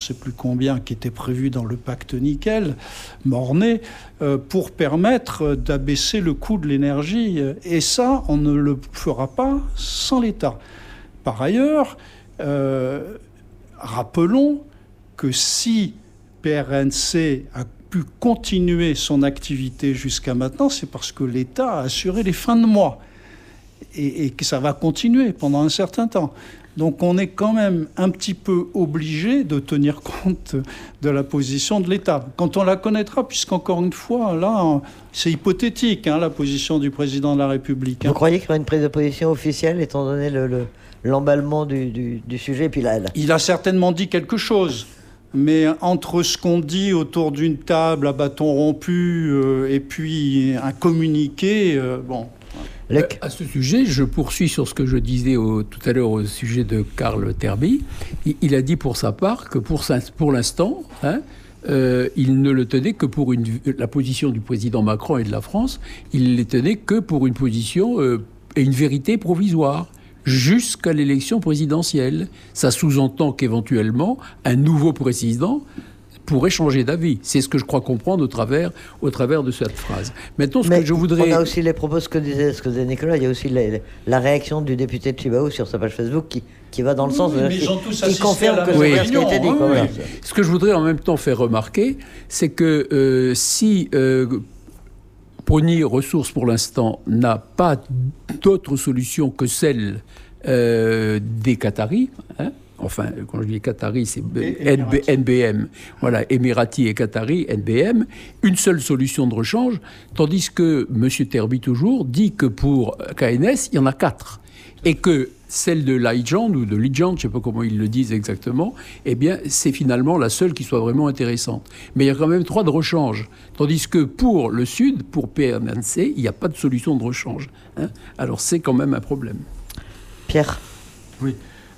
sais plus combien, qui était prévu dans le pacte nickel, Mornay, pour permettre d'abaisser le coût de l'énergie. Et ça, on ne le fera pas sans l'État. Par ailleurs, rappelons que si PRNC a pu continuer son activité jusqu'à maintenant, c'est parce que l'État a assuré les fins de mois. Et que ça va continuer pendant un certain temps. Donc on est quand même un petit peu obligé de tenir compte de la position de l'État. Quand on la connaîtra, puisqu'encore une fois, là, c'est hypothétique, la position du président de la République. Vous croyez qu'il y aura une prise de position officielle, étant donné l'emballement du sujet, et puis là. Il a certainement dit quelque chose. Mais entre ce qu'on dit autour d'une table à bâton rompu et puis un communiqué, bon... À ce sujet, je poursuis sur ce que je disais tout à l'heure au sujet de Karl Terby. Il a dit pour sa part que pour l'instant, il ne le tenait que pour la position du président Macron et de la France, il ne les tenait que pour une position et une vérité provisoire jusqu'à l'élection présidentielle. Ça sous-entend qu'éventuellement, un nouveau président pourrait changer d'avis. C'est ce que je crois comprendre au travers de cette phrase. Maintenant, ce que je voudrais... On a aussi les propos, ce que disait Nicolas, il y a aussi la réaction du député de Chibaou sur sa page Facebook qui va dans le sens qui confirme que c'est ce qui a été dit. Ce que je voudrais en même temps faire remarquer, c'est que si Pony Ressources, pour l'instant, n'a pas d'autre solution que celle des Qataris, enfin, quand je dis Qatari, c'est NBM. Voilà, Émirati et Qatari, NBM. Une seule solution de rechange, tandis que M. Terby, toujours, dit que pour KNS, il y en a 4. Et que celle de Ligand, ou de Ligand, je ne sais pas comment ils le disent exactement, eh bien, c'est finalement la seule qui soit vraiment intéressante. Mais il y a quand même 3 de rechange. Tandis que pour le Sud, pour PRNC, il n'y a pas de solution de rechange. Alors, c'est quand même un problème. Pierre ? Oui.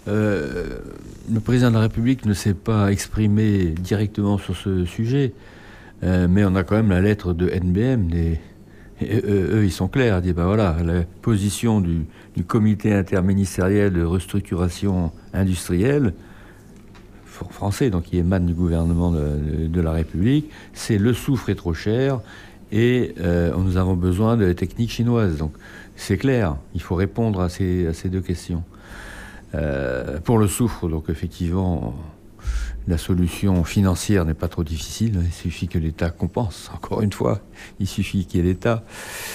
Le président de la République ne s'est pas exprimé directement sur ce sujet, mais on a quand même la lettre de NBM. Eux, ils sont clairs. Ils disent, voilà, la position du comité interministériel de restructuration industrielle français, donc qui émane du gouvernement de la République, c'est le soufre est trop cher et nous avons besoin de techniques chinoises. Donc c'est clair, il faut répondre à ces 2 questions. Pour le soufre, donc effectivement, la solution financière n'est pas trop difficile. Il suffit que l'État compense. Encore une fois, il suffit qu'il y ait l'État.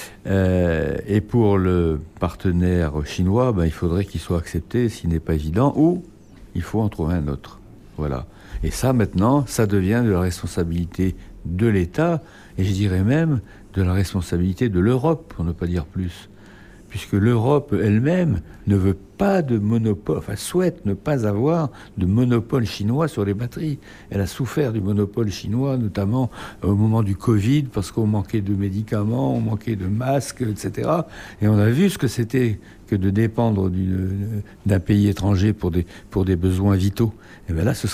Et pour le partenaire chinois, il faudrait qu'il soit accepté, s'il n'est pas évident, ou il faut en trouver un autre. Voilà. Et ça, maintenant, ça devient de la responsabilité de l'État, et je dirais même de la responsabilité de l'Europe, pour ne pas dire plus. Puisque l'Europe elle-même ne veut pas de monopole, souhaite ne pas avoir de monopole chinois sur les batteries. Elle a souffert du monopole chinois, notamment au moment du Covid, parce qu'on manquait de médicaments, on manquait de masques, etc. Et on a vu ce que c'était que de dépendre d'un pays étranger pour des besoins vitaux. Et bien là, c'est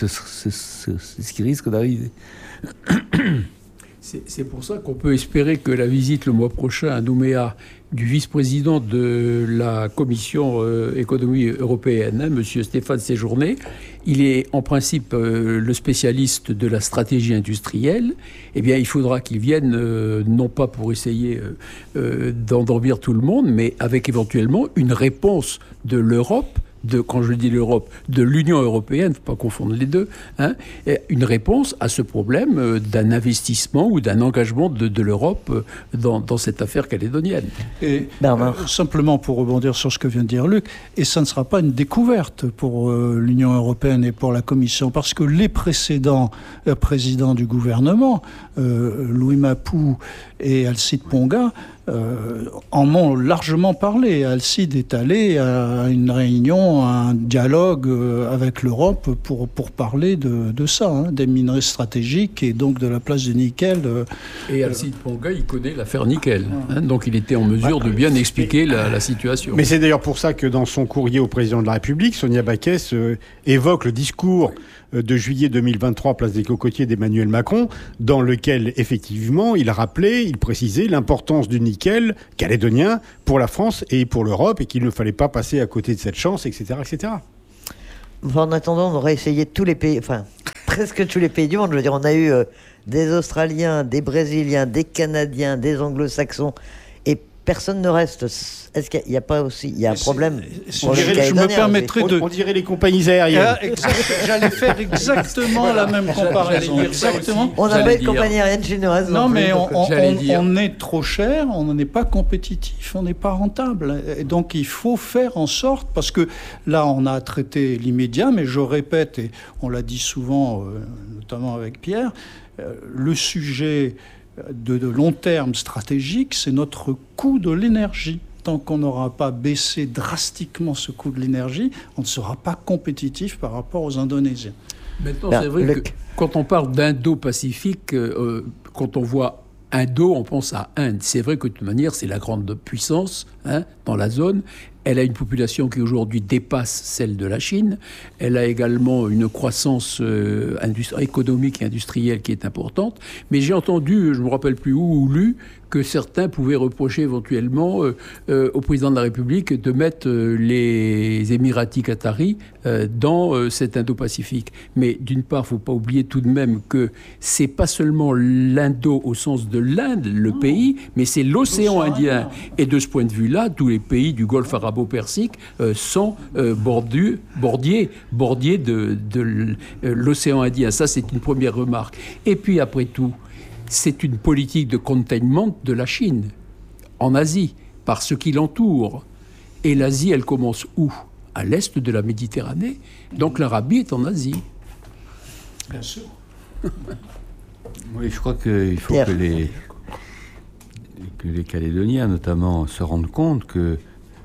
ce qui risque d'arriver. C'est pour ça qu'on peut espérer que la visite le mois prochain à Nouméa du vice-président de la Commission économie européenne, M. Stéphane Séjourné, il est en principe le spécialiste de la stratégie industrielle. Eh bien, il faudra qu'il vienne, non pas pour essayer d'endormir tout le monde, mais avec éventuellement une réponse de l'Europe, quand je dis l'Europe, de l'Union européenne, il ne faut pas confondre les deux, une réponse à ce problème d'un investissement ou d'un engagement de l'Europe dans cette affaire calédonienne. Et simplement pour rebondir sur ce que vient de dire Luc, et ça ne sera pas une découverte pour l'Union européenne et pour la Commission, parce que les précédents présidents du gouvernement, Louis Mapou et Alcide Ponga, en ont largement parlé. Alcide est allé à une réunion, à un dialogue avec l'Europe pour parler de ça, des minerais stratégiques et donc de la place du nickel. Et Alcide Ponga, il connaît l'affaire nickel, donc il était en mesure de bien expliquer la situation. Mais c'est d'ailleurs pour ça que dans son courrier au président de la République, Sonia Backès évoque le discours de juillet 2023, place des Cocotiers d'Emmanuel Macron, dans lequel, effectivement, il précisait l'importance du nickel calédonien pour la France et pour l'Europe, et qu'il ne fallait pas passer à côté de cette chance, etc., etc. En attendant, on aurait essayé tous les pays... presque tous les pays du monde. Je veux dire, on a eu des Australiens, des Brésiliens, des Canadiens, des Anglo-Saxons, et personne ne reste. Est-ce qu'il n'y a pas aussi un problème je me permettrais on dirait les compagnies aériennes. J'allais faire exactement la même comparaison. Exactement. On n'a pas une compagnie aérienne chinoise. Non, mais on est trop cher, on n'est pas compétitif, on n'est pas rentable. Et donc il faut faire en sorte, parce que là on a traité l'immédiat, mais je répète, et on l'a dit souvent, notamment avec Pierre, le sujet de long terme stratégique, c'est notre coût de l'énergie. Tant qu'on n'aura pas baissé drastiquement ce coût de l'énergie, on ne sera pas compétitif par rapport aux Indonésiens. Maintenant, c'est vrai que quand on parle d'Indo-Pacifique, quand on voit Indo, on pense à Inde. C'est vrai que de toute manière, c'est la grande puissance dans la zone. Elle a une population qui aujourd'hui dépasse celle de la Chine. Elle a également une croissance économique et industrielle qui est importante. Mais j'ai entendu, je ne me rappelle plus où, ou lu, que certains pouvaient reprocher éventuellement au président de la République de mettre les Émiratis qataris dans cet Indo-Pacifique. Mais d'une part, il ne faut pas oublier tout de même que ce n'est pas seulement l'Indo au sens de l'Inde, le pays, mais c'est l'océan Indien. Et de ce point de vue-là, tous les pays du Golfe arabo-persique sont bordiers de l'océan Indien. Ça, c'est une première remarque. Et puis, après tout, c'est une politique de containment de la Chine en Asie, par ce qui l'entoure. Et l'Asie, elle commence où ? À l'est de la Méditerranée. Donc l'Arabie est en Asie. Bien sûr. Oui, je crois qu'il faut que les Calédoniens, notamment, se rendent compte que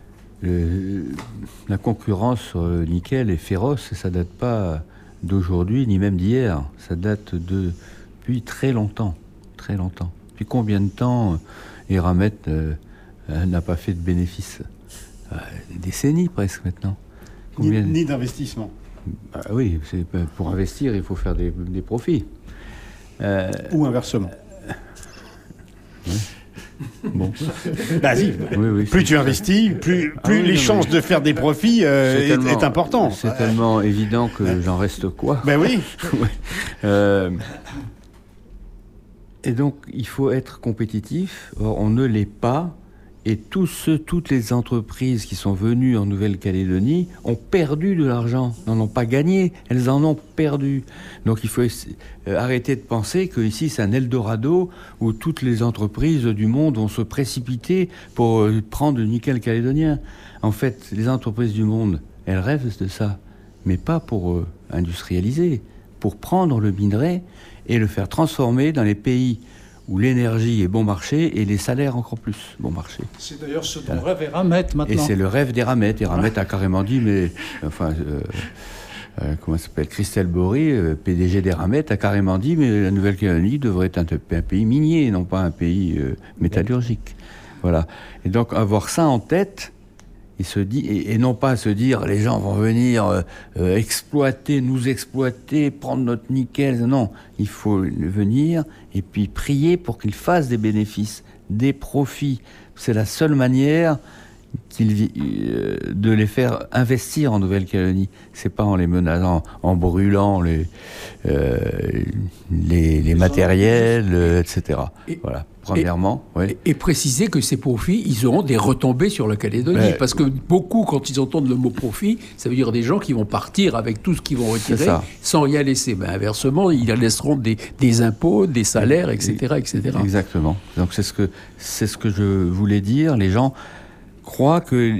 la concurrence sur le nickel est féroce, et ça ne date pas d'aujourd'hui, ni même d'hier. Ça date depuis très longtemps. Très longtemps. Depuis combien de temps Eramet n'a pas fait de bénéfices ? Des décennies presque maintenant. Ni d'investissement. Oui, pour investir, il faut faire des profits. Ou inversement. Bon. Vas-y. Oui, plus tu investis, plus les chances de faire des profits est important. C'est tellement évident que j'en reste quoi. Ben oui. Et donc, il faut être compétitif. Or, on ne l'est pas. Et toutes les entreprises qui sont venues en Nouvelle-Calédonie ont perdu de l'argent, n'en ont pas gagné, elles en ont perdu. Donc il faut arrêter de penser qu'ici c'est un Eldorado où toutes les entreprises du monde vont se précipiter pour prendre le nickel calédonien. En fait, les entreprises du monde, elles rêvent de ça, mais pas pour industrialiser, pour prendre le minerai et le faire transformer dans les pays où l'énergie est bon marché et les salaires encore plus bon marché. C'est d'ailleurs ce dont rêve Eramet maintenant. Et c'est le rêve d'Eramet. Eramet a carrément dit, mais comment ça s'appelle, Christelle Bory, PDG d'Eramet, a carrément dit, mais la Nouvelle-Calédonie devrait être un pays minier, non pas un pays métallurgique. Voilà. Et donc avoir ça en tête, il se dit, et non pas se dire les gens vont venir nous exploiter, prendre notre nickel. Non, il faut venir et puis prier pour qu'ils fassent des bénéfices, des profits. C'est la seule manière de les faire investir en Nouvelle-Calédonie. C'est pas en les menaçant, en brûlant les matériels, etc. Voilà. Premièrement, et préciser que ces profits, ils auront des retombées sur la Calédonie. Parce que beaucoup, quand ils entendent le mot profit, ça veut dire des gens qui vont partir avec tout ce qu'ils vont retirer sans rien laisser. Ben, inversement, ils laisseront des impôts, des salaires, etc., etc. Exactement. Donc c'est ce que je voulais dire. Les gens croient que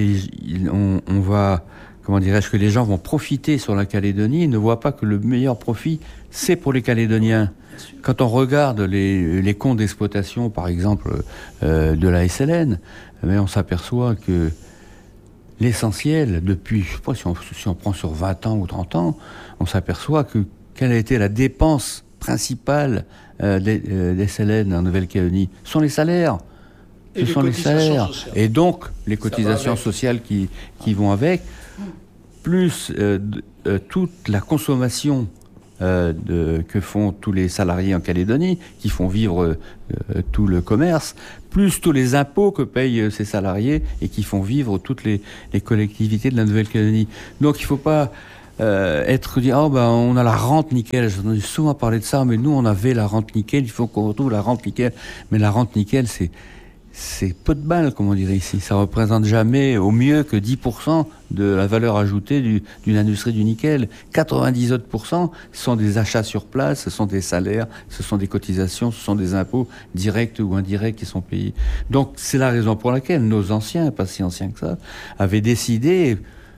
que les gens vont profiter sur la Calédonie. Ils ne voient pas que le meilleur profit, c'est pour les Calédoniens. Quand on regarde les comptes d'exploitation, par exemple, de la SLN, on s'aperçoit que l'essentiel, depuis, je sais pas si on prend sur 20 ans ou 30 ans, on s'aperçoit quelle a été la dépense principale des SLN en Nouvelle-Calédonie. Ce sont les salaires. Ce sont les salaires. Et donc, les cotisations sociales qui vont avec, plus toute la consommation que font tous les salariés en Calédonie, qui font vivre tout le commerce, plus tous les impôts que payent ces salariés et qui font vivre toutes les collectivités de la Nouvelle-Calédonie. Donc il ne faut pas être dit, on a la rente nickel. J'en ai souvent parlé de ça, mais nous, on avait la rente nickel, il faut qu'on retrouve la rente nickel. Mais la rente nickel, c'est peu de balles, comme on dirait ici. Ça représente jamais, au mieux, que 10% de la valeur ajoutée d'une industrie du nickel. 90 autres %, ce sont des achats sur place, ce sont des salaires, ce sont des cotisations, ce sont des impôts directs ou indirects qui sont payés. Donc, c'est la raison pour laquelle nos anciens, pas si anciens que ça, avaient décidé,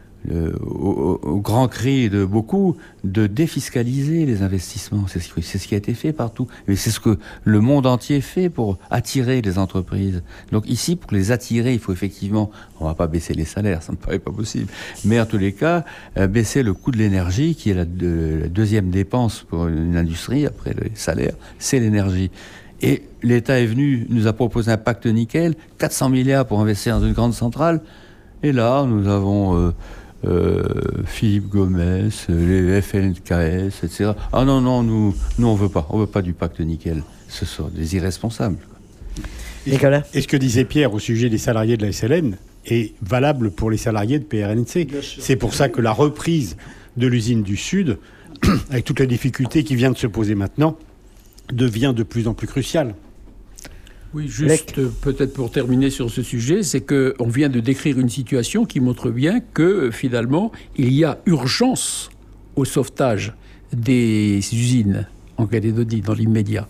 au grand cri de beaucoup, de défiscaliser les investissements. C'est ce qui a été fait partout. Et c'est ce que le monde entier fait pour attirer les entreprises. Donc ici, pour les attirer, il faut effectivement, on va pas baisser les salaires, ça me paraît pas possible, mais en tous les cas, baisser le coût de l'énergie, qui est la deuxième dépense pour une industrie, après les salaires, c'est l'énergie. Et l'État est venu, nous a proposé un pacte nickel, 400 milliards pour investir dans une grande centrale, et là, nous avons Philippe Gomez, les FNKS, etc. Ah non, nous on veut pas du pacte nickel. Ce sont des irresponsables. Nicolas ? Et ce que disait Pierre au sujet des salariés de la SLN est valable pour les salariés de PRNC. C'est pour ça que la reprise de l'usine du Sud, avec toutes les difficultés qui viennent de se poser maintenant, devient de plus en plus cruciale. Oui, juste peut-être pour terminer sur ce sujet, c'est qu'on vient de décrire une situation qui montre bien que finalement, il y a urgence au sauvetage des usines en Calédonie dans l'immédiat.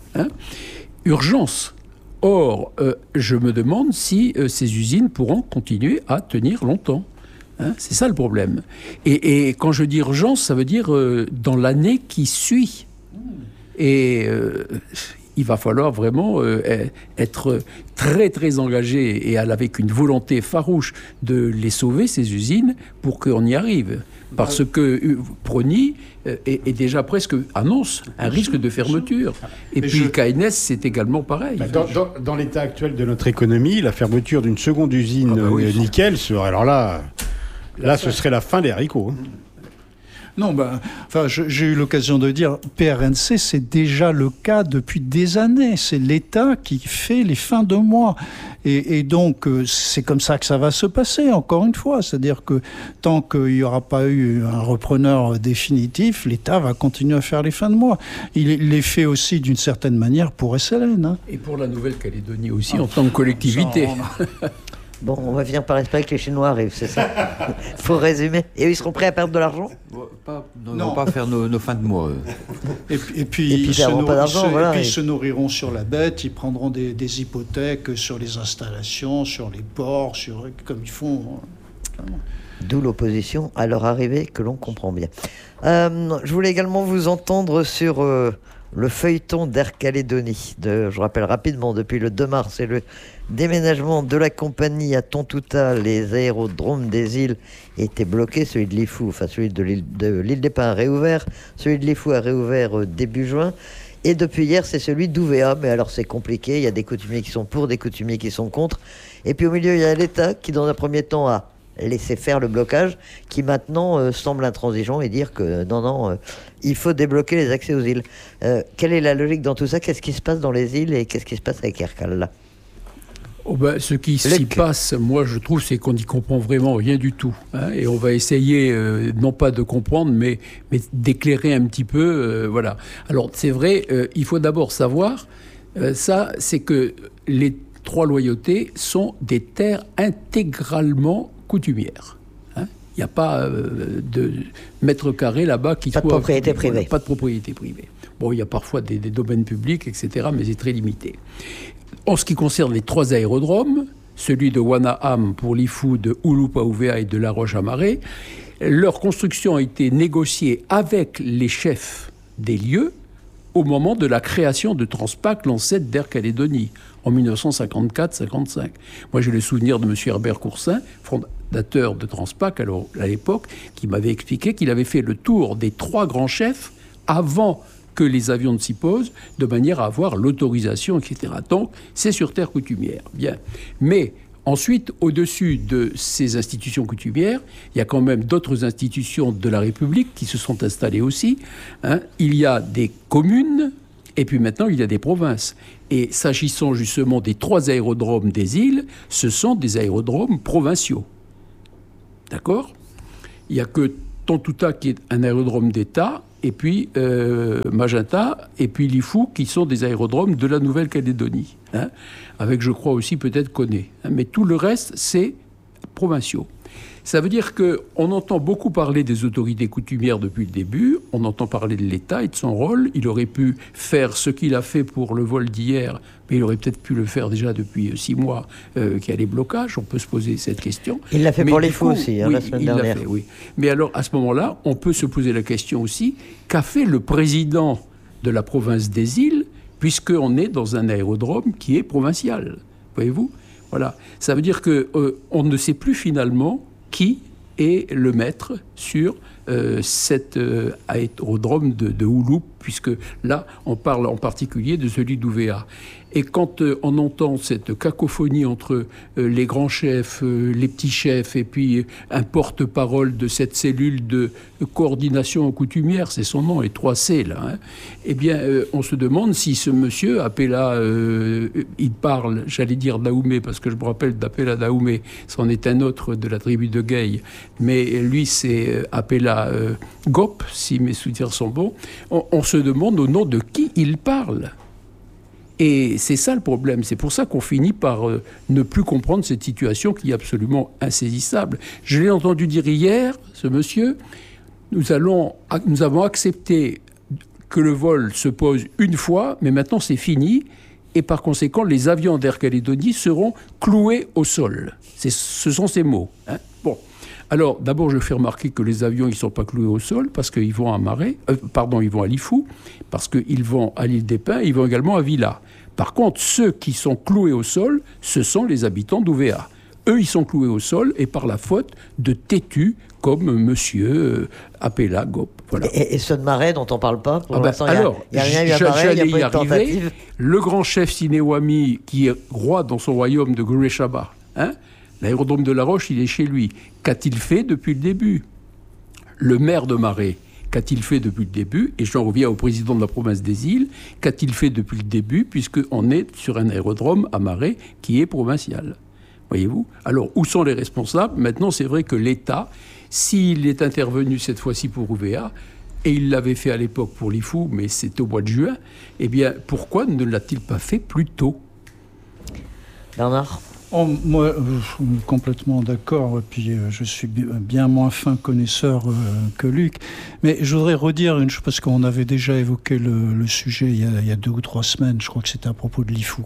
Urgence. Or, je me demande si ces usines pourront continuer à tenir longtemps. C'est ça le problème. Et quand je dis urgence, ça veut dire dans l'année qui suit. Et il va falloir vraiment être très très engagé et avec une volonté farouche de les sauver, ces usines, pour qu'on y arrive. Parce que Prony est déjà presque annonce un risque de fermeture. Et puis KNS, c'est également pareil. Dans l'état actuel de notre économie, la fermeture d'une seconde usine nickel serait... Alors là, ce serait la fin des haricots. Non, j'ai eu l'occasion de dire, PRNC, c'est déjà le cas depuis des années. C'est l'État qui fait les fins de mois. Et donc, c'est comme ça que ça va se passer, encore une fois. C'est-à-dire que tant qu'il n'y aura pas eu un repreneur définitif, l'État va continuer à faire les fins de mois. Il les fait aussi d'une certaine manière pour SLN. Et pour la Nouvelle-Calédonie aussi, en tant que collectivité. Bon, on va finir par espérer que les Chinois arrivent, c'est ça. Faut résumer. Et eux, ils seront prêts à perdre de l'argent ? Non, pas faire nos fins de mois. Et puis ils se nourriront sur la bête, ils prendront des hypothèques sur les installations, sur les ports, comme ils font. D'où l'opposition à leur arrivée que l'on comprend bien. Je voulais également vous entendre sur le feuilleton d'Air Calédonie. Je rappelle rapidement, depuis le 2 mars et le déménagement de la compagnie à Tontouta, les aérodromes des îles étaient bloqués. Celui de Lifou, celui de l'île des Pins a réouvert. Celui de Lifou a réouvert début juin. Et depuis hier, c'est celui d'Ouvéa. Mais alors, c'est compliqué. Il y a des coutumiers qui sont pour, des coutumiers qui sont contre. Et puis au milieu, il y a l'État qui, dans un premier temps, a laissé faire le blocage, qui maintenant semble intransigeant et dire que non, il faut débloquer les accès aux îles. Quelle est la logique dans tout ça ? Qu'est-ce qui se passe dans les îles et qu'est-ce qui se passe avec Aircal là ? Ce qui s'y passe, moi je trouve, c'est qu'on n'y comprend vraiment rien du tout. Et on va essayer, non pas de comprendre, mais d'éclairer un petit peu. Voilà. Alors c'est vrai, il faut d'abord savoir, c'est que les 3 loyautés sont des terres intégralement coutumières. Il n'y a pas de mètre carré là-bas qui soit... Pas de propriété privée. Pas de propriété privée. Bon, il y a parfois des domaines publics, etc., mais c'est très limité. En ce qui concerne les 3 aérodromes, celui de Wanaham pour Lifou, de Ulupauvea et de La Roche-à-Marée, leur construction a été négociée avec les chefs des lieux au moment de la création de Transpac, l'ancêtre d'Air Calédonie, en 1954-55. Moi, j'ai le souvenir de M. Herbert Coursin, fondateur de Transpac à l'époque, qui m'avait expliqué qu'il avait fait le tour des 3 grands chefs avant que les avions ne s'y posent, de manière à avoir l'autorisation, etc. Donc, c'est sur terre coutumière. Bien. Mais ensuite, au-dessus de ces institutions coutumières, il y a quand même d'autres institutions de la République qui se sont installées aussi. Il y a des communes, et puis maintenant, il y a des provinces. Et s'agissant justement des 3 aérodromes des îles, ce sont des aérodromes provinciaux. D'accord ? Il n'y a que Tontouta, qui est un aérodrome d'État, et puis Magenta, et puis Lifou, qui sont des aérodromes de la Nouvelle-Calédonie. Hein, avec, je crois aussi, peut-être Koné. Hein, mais tout le reste, c'est provinciaux. Ça veut dire qu'on entend beaucoup parler des autorités coutumières depuis le début, on entend parler de l'État et de son rôle. Il aurait pu faire ce qu'il a fait pour le vol d'hier, mais il aurait peut-être pu le faire déjà depuis 6 mois qu'il y a des blocages. On peut se poser cette question. Il l'a fait pour les fous aussi, la semaine dernière. Fait, oui. Mais alors, à ce moment-là, on peut se poser la question aussi, qu'a fait le président de la province des îles, puisqu'on est dans un aérodrome qui est provincial. Voyez-vous ? Voilà. Ça veut dire qu'on ne sait plus finalement qui est le maître sur cet aérodrome de Ouloup, puisque là, on parle en particulier de celui d'Ouvéa. Et quand on entend cette cacophonie entre les grands chefs, les petits chefs, et puis un porte-parole de cette cellule de coordination coutumière, c'est son nom, les 3 C, là, hein, eh bien, on se demande si ce monsieur, Apella, il parle, j'allais dire Daoumé, parce que je me rappelle d'Apella Daoumé, c'en est un autre de la tribu de Gueye, mais lui, c'est Apella Gop, si mes souvenirs sont bons. On se demande au nom de qui il parle. Et c'est ça le problème. C'est pour ça qu'on finit par ne plus comprendre cette situation qui est absolument insaisissable. Je l'ai entendu dire hier, ce monsieur, nous avons accepté que le vol se pose une fois, mais maintenant c'est fini. Et par conséquent, les avions d'Air Calédonie seront cloués au sol. Ce sont ces mots. Hein. Bon. Alors, d'abord, je fais remarquer que les avions, ils ne sont pas cloués au sol parce qu'ils vont à Marais, ils vont à Lifou, parce qu'ils vont à l'île des Pins, ils vont également à Villa. Par contre, ceux qui sont cloués au sol, ce sont les habitants d'Ouvéa. Eux, ils sont cloués au sol et par la faute de têtus comme monsieur Apella Gop. Voilà. Et ceux de Marais dont on ne parle pas, pour l'instant, il n'y a rien eu à Marais, j'allais il n'y a pas y eu de arriver. tentative. Le grand chef Sinewami, qui est roi dans son royaume de Gureshaba, hein, l'aérodrome de La Roche, il est chez lui. Qu'a-t-il fait depuis le début ? Le maire de Marais, qu'a-t-il fait depuis le début ? Et j'en reviens au président de la province des îles. Qu'a-t-il fait depuis le début, puisqu'on est sur un aérodrome à Marais qui est provincial ? Voyez-vous ? Alors, où sont les responsables ? Maintenant, c'est vrai que l'État, s'il est intervenu cette fois-ci pour Ouvéa, et il l'avait fait à l'époque pour Lifou, mais c'était au mois de juin, eh bien, pourquoi ne l'a-t-il pas fait plus tôt ? Bernard ? Moi, je suis complètement d'accord, et puis je suis bien moins fin connaisseur que Luc, mais je voudrais redire une chose, parce qu'on avait déjà évoqué le sujet il y a 2 ou 3 semaines, je crois que c'était à propos de Lifou.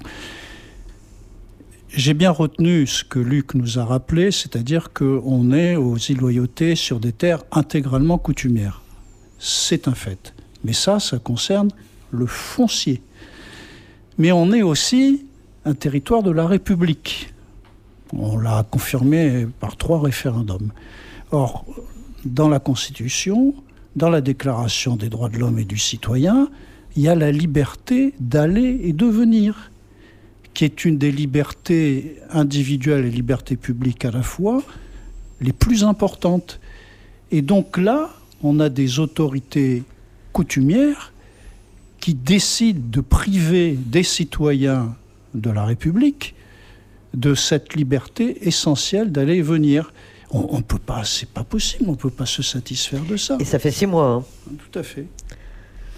J'ai bien retenu ce que Luc nous a rappelé, c'est-à-dire qu'on est aux îles Loyauté sur des terres intégralement coutumières. C'est un fait. Mais ça concerne le foncier. Mais on est aussi un territoire de la République. On l'a confirmé par 3 référendums. Or, dans la Constitution, dans la Déclaration des droits de l'homme et du citoyen, il y a la liberté d'aller et de venir, qui est une des libertés individuelles et libertés publiques à la fois, les plus importantes. Et donc là, on a des autorités coutumières qui décident de priver des citoyens de la République de cette liberté essentielle d'aller et venir. On peut pas, c'est pas possible, on peut pas se satisfaire de ça. Et ça fait 6 mois. Hein. Tout à fait. Nicolas ?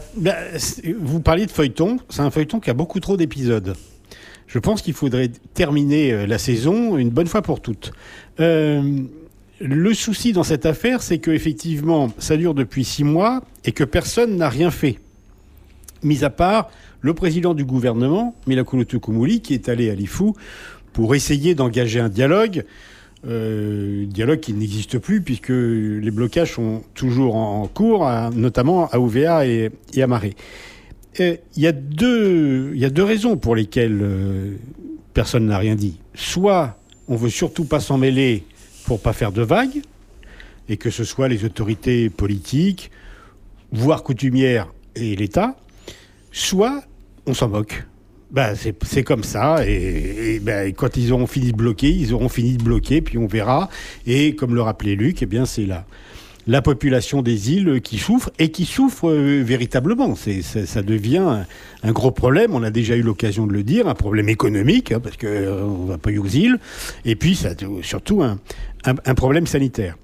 Vous parliez de feuilleton, c'est un feuilleton qui a beaucoup trop d'épisodes. Je pense qu'il faudrait terminer la saison une bonne fois pour toutes. Le souci dans cette affaire, c'est qu'effectivement, ça dure depuis 6 mois et que personne n'a rien fait. Mis à part le président du gouvernement, Milakulutu Kumuli, qui est allé à Lifou pour essayer d'engager un dialogue. Dialogue qui n'existe plus puisque les blocages sont toujours en cours, notamment à Ouvéa et à Marais. Il y a deux raisons pour lesquelles personne n'a rien dit. Soit on veut surtout pas s'en mêler pour pas faire de vagues, et que ce soit les autorités politiques, voire coutumières et l'État, soit on s'en moque. C'est comme ça, et quand ils auront fini de bloquer, ils auront fini de bloquer, puis on verra. Et comme le rappelait Luc, c'est la population des îles qui souffre, et qui souffre véritablement. Ça devient un gros problème, on a déjà eu l'occasion de le dire, un problème économique, parce qu'on ne va pas y aux îles, et puis ça, surtout un problème sanitaire.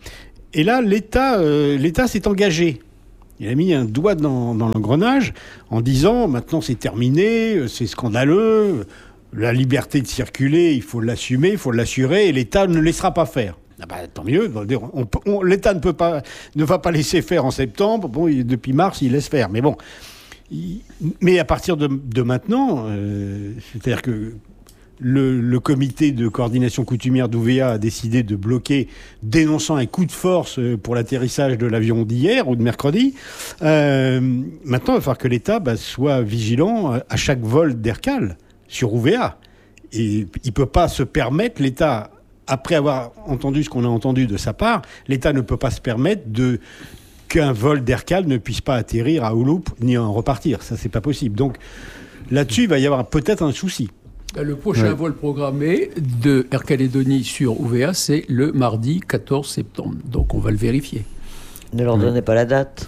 Et là, l'État s'est engagé. Il a mis un doigt dans l'engrenage en disant « Maintenant, c'est terminé, c'est scandaleux, la liberté de circuler, il faut l'assumer, il faut l'assurer, et l'État ne laissera pas faire. » Ah bah, tant mieux, l'État ne va pas laisser faire en septembre. Bon, depuis mars, il laisse faire. Mais bon, mais à partir de maintenant, c'est-à-dire que le comité de coordination coutumière d'UVA a décidé de bloquer, dénonçant un coup de force pour l'atterrissage de l'avion d'hier ou de mercredi. Maintenant, il va falloir que l'État soit vigilant à chaque vol d'Aircal sur UVA. Et il ne peut pas se permettre, l'État, après avoir entendu ce qu'on a entendu de sa part, l'État ne peut pas se permettre qu'un vol d'Aircal ne puisse pas atterrir à Ouloup ni en repartir. Ça, c'est pas possible. Donc là-dessus, il va y avoir peut-être un souci. Le prochain vol programmé de Air Calédonie sur UVA, c'est le mardi 14 septembre. Donc on va le vérifier. Ne leur donnez pas la date.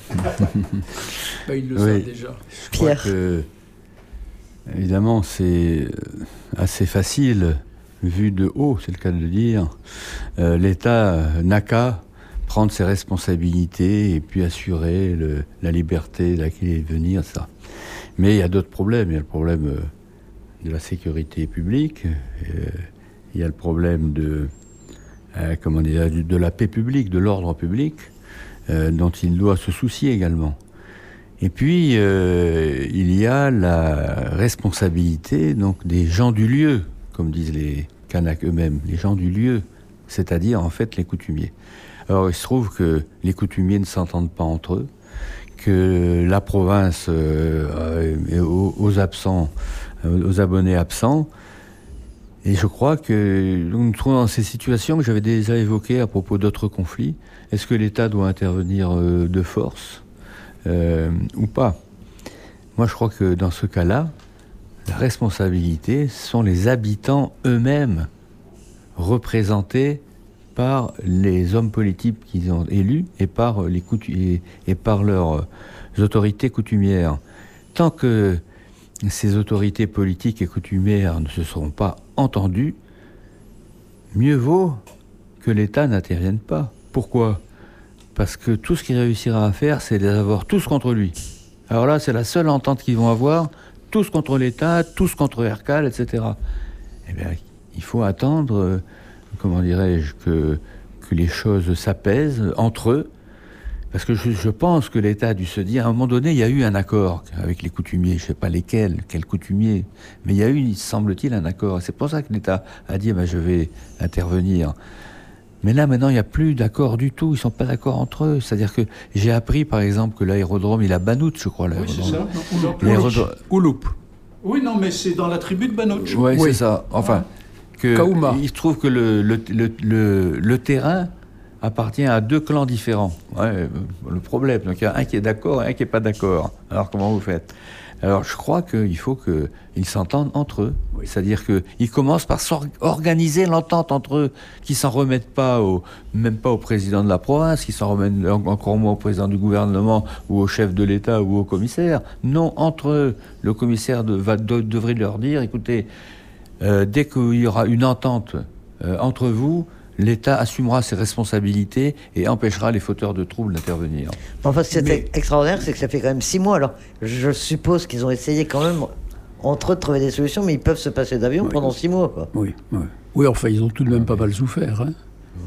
Ils le savent déjà. Je crois que, évidemment, c'est assez facile, vu de haut, c'est le cas de le dire. L'État n'a qu'à prendre ses responsabilités et puis assurer la liberté d'aller et venir, ça. Mais il y a d'autres problèmes. Il y a le problème de la sécurité publique, il y a le problème de la paix publique, de l'ordre public, dont il doit se soucier également. Et puis, il y a la responsabilité donc, des gens du lieu, comme disent les Kanaks eux-mêmes, les gens du lieu, c'est-à-dire en fait les coutumiers. Alors il se trouve que les coutumiers ne s'entendent pas entre eux, que la province aux absents, aux abonnés absents. Et je crois que nous nous trouvons dans ces situations que j'avais déjà évoquées à propos d'autres conflits. Est-ce que l'État doit intervenir de force ou pas? Moi, je crois que dans ce cas-là, la responsabilité sont les habitants eux-mêmes, représentés par les hommes politiques qu'ils ont élus et par leurs autorités coutumières. Tant que ces autorités politiques et coutumières ne se seront pas entendues, mieux vaut que l'État n'intervienne pas. Pourquoi ? Parce que tout ce qu'il réussira à faire, c'est de les avoir tous contre lui. Alors là, c'est la seule entente qu'ils vont avoir, tous contre l'État, tous contre Aircal, etc. Eh bien, il faut attendre, comment dirais-je, que les choses s'apaisent entre eux. Parce que je pense que l'État a dû se dire, à un moment donné, il y a eu un accord avec les coutumiers, je ne sais pas quels coutumiers, mais il y a eu, semble-t-il, un accord. Et c'est pour ça que l'État a dit, je vais intervenir. Mais là, maintenant, il n'y a plus d'accord du tout. Ils ne sont pas d'accord entre eux. C'est-à-dire que j'ai appris, par exemple, que l'aérodrome, il a Banout, je crois, l'aérodrome. Oui, c'est ça. Ouloup. Oui, non, mais c'est dans la tribu de Banout. Oui, c'est ça. Enfin, il se trouve que le terrain appartient à deux clans différents. Ouais, le problème, donc il y a un qui est d'accord et un qui n'est pas d'accord. Alors comment vous faites ? Alors je crois qu'il faut qu'ils s'entendent entre eux. Oui. C'est-à-dire qu'ils commencent par organiser l'entente entre eux, qu'ils ne s'en remettent pas même pas au président de la province, qu'ils s'en remettent encore moins au président du gouvernement ou au chef de l'État ou au commissaire. Non, entre eux, le commissaire devrait leur dire, écoutez, dès qu'il y aura une entente entre vous, l'État assumera ses responsabilités et empêchera les fauteurs de troubles d'intervenir. Enfin, ce qui est extraordinaire, c'est que ça fait quand même 6 mois. Alors, je suppose qu'ils ont essayé quand même, entre eux, de trouver des solutions, mais ils peuvent se passer d'avion pendant 6 mois. Quoi. Oui, enfin, ils ont tout de même pas mal souffert. Hein.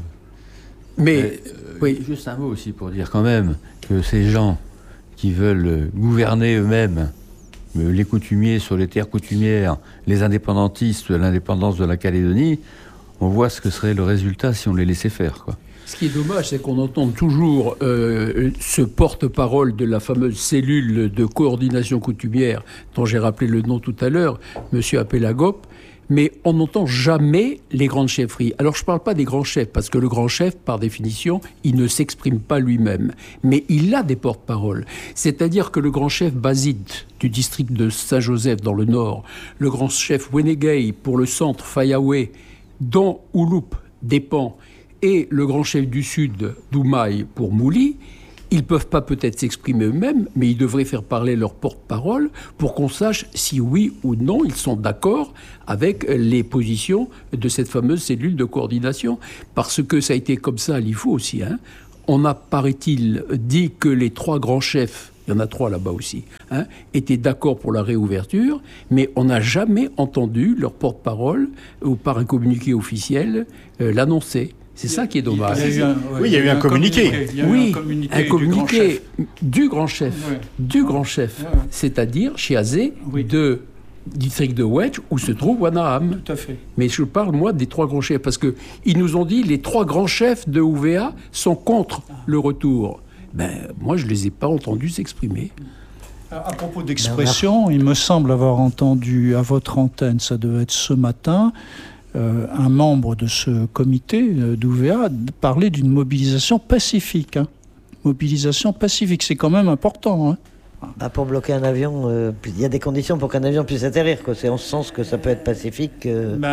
Mais juste un mot aussi pour dire quand même que ces gens qui veulent gouverner eux-mêmes, les coutumiers sur les terres coutumières, les indépendantistes de l'indépendance de la Calédonie, on voit ce que serait le résultat si on les laissait faire, quoi. Ce qui est dommage, c'est qu'on entend toujours ce porte-parole de la fameuse cellule de coordination coutumière, dont j'ai rappelé le nom tout à l'heure, M. Apelagop, mais on n'entend jamais les grandes chefferies. Alors je ne parle pas des grands chefs, parce que le grand chef, par définition, il ne s'exprime pas lui-même. Mais il a des porte-paroles. C'est-à-dire que le grand chef Bazid, du district de Saint-Joseph dans le nord, le grand chef Wenegay pour le centre Fayaoué, dont Ouloup dépend, et le grand chef du Sud, Doumaï, pour Mouli, ils ne peuvent pas peut-être s'exprimer eux-mêmes, mais ils devraient faire parler leur porte-parole pour qu'on sache si oui ou non ils sont d'accord avec les positions de cette fameuse cellule de coordination. Parce que ça a été comme ça à l'IFO aussi. on a, paraît-il, dit que les 3 grands chefs, il y en a 3 là-bas aussi, étaient d'accord pour la réouverture, mais on n'a jamais entendu leur porte-parole, ou par un communiqué officiel, l'annoncer. C'est ça qui est dommage. il y a eu un communiqué. Un communiqué du grand chef. C'est-à-dire Chiazé de district de Wedge, où se trouve Wanaham. Tout à fait. Mais je parle, moi, des 3 grands chefs, parce qu'ils nous ont dit les 3 grands chefs de UVA sont contre le retour. Moi, je ne les ai pas entendus s'exprimer. À propos d'expression, il me semble avoir entendu à votre antenne, ça devait être ce matin, un membre de ce comité d'UVA parler d'une mobilisation pacifique. Mobilisation pacifique, c'est quand même important. Pour bloquer un avion, il y a des conditions pour qu'un avion puisse atterrir. C'est en ce sens que ça peut être pacifique.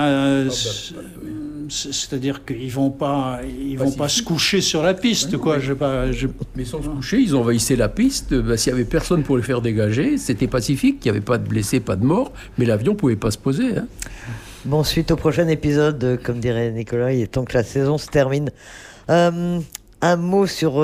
C'est-à-dire qu'ils vont pas se coucher sur la piste, quoi. Mais sans se coucher, ils envahissaient la piste. S'il y avait personne pour les faire dégager, c'était pacifique. Il n'y avait pas de blessés, pas de morts, mais l'avion pouvait pas se poser. Bon, suite au prochain épisode, comme dirait Nicolas, il est temps que la saison se termine. Un mot sur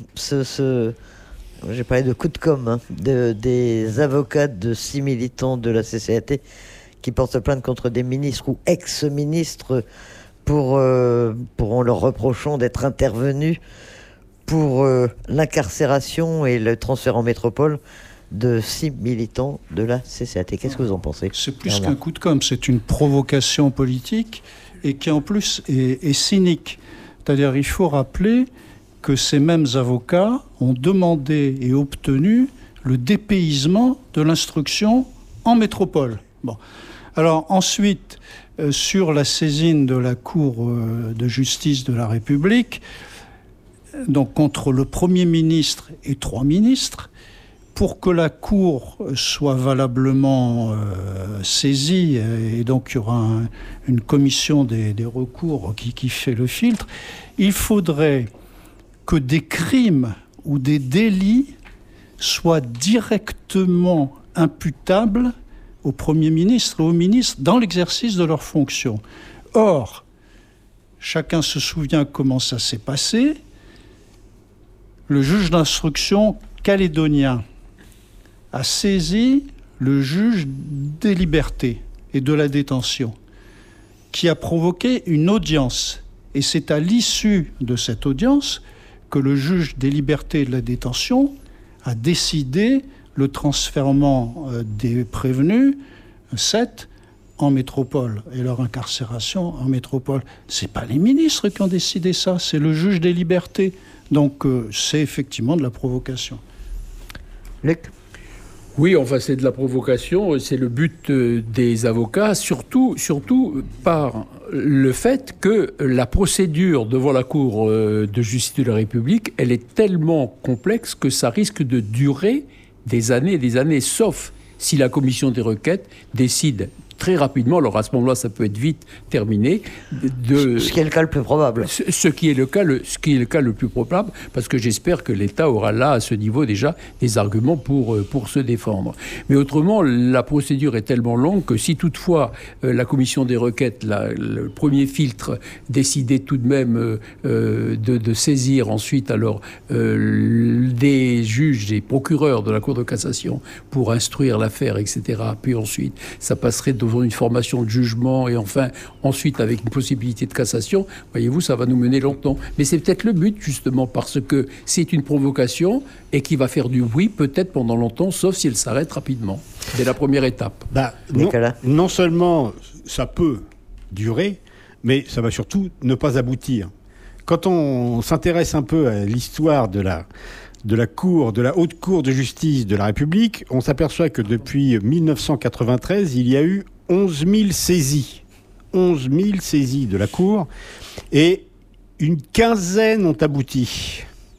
j'ai parlé de coup de com', des avocats de 6 militants de la CCAT qui portent plainte contre des ministres ou ex-ministres en leur reprochant d'être intervenus pour l'incarcération et le transfert en métropole de 6 militants de la CCAT. Qu'est-ce que vous en pensez ? C'est plus qu'un coup de com', c'est une provocation politique et qui en plus est cynique. C'est-à-dire, il faut rappeler que ces mêmes avocats ont demandé et obtenu le dépaysement de l'instruction en métropole. Bon. Alors ensuite, sur la saisine de la Cour de justice de la République, donc contre le Premier ministre et 3 ministres, pour que la Cour soit valablement saisie, et donc il y aura une commission des recours qui fait le filtre, il faudrait que des crimes ou des délits soient directement imputables au Premier ministre et aux ministres dans l'exercice de leurs fonctions. Or, chacun se souvient comment ça s'est passé. Le juge d'instruction calédonien a saisi le juge des libertés et de la détention, qui a provoqué une audience. Et c'est à l'issue de cette audience que le juge des libertés et de la détention a décidé le transfèrement des prévenus, 7, en métropole, et leur incarcération en métropole. C'est pas les ministres qui ont décidé ça, c'est le juge des libertés. Donc c'est effectivement de la provocation. Luc ? Oui, enfin c'est de la provocation, c'est le but des avocats, surtout par le fait que la procédure devant la Cour de justice de la République, elle est tellement complexe que ça risque de durer des années et des années, sauf si la commission des requêtes décide très rapidement, alors à ce moment-là, ça peut être vite terminé. Ce qui est le cas le plus probable. Ce qui est le cas le plus probable, parce que j'espère que l'État aura là, à ce niveau, déjà, des arguments pour se défendre. Mais autrement, la procédure est tellement longue que si toutefois la commission des requêtes, le premier filtre, décidait tout de même de saisir ensuite alors des juges, des procureurs de la Cour de cassation pour instruire l'affaire, etc., puis ensuite, ça passerait devant une formation de jugement et enfin, ensuite avec une possibilité de cassation, voyez-vous, ça va nous mener longtemps. Mais c'est peut-être le but, justement, parce que c'est une provocation et qui va faire du bruit peut-être pendant longtemps, sauf si elle s'arrête rapidement. C'est la première étape. Non seulement ça peut durer, mais ça va surtout ne pas aboutir. Quand on s'intéresse un peu à l'histoire de la Haute Cour de justice de la République, on s'aperçoit que depuis 1993, il y a eu 11 000 saisies. 11 000 saisies de la Cour, et une quinzaine ont abouti.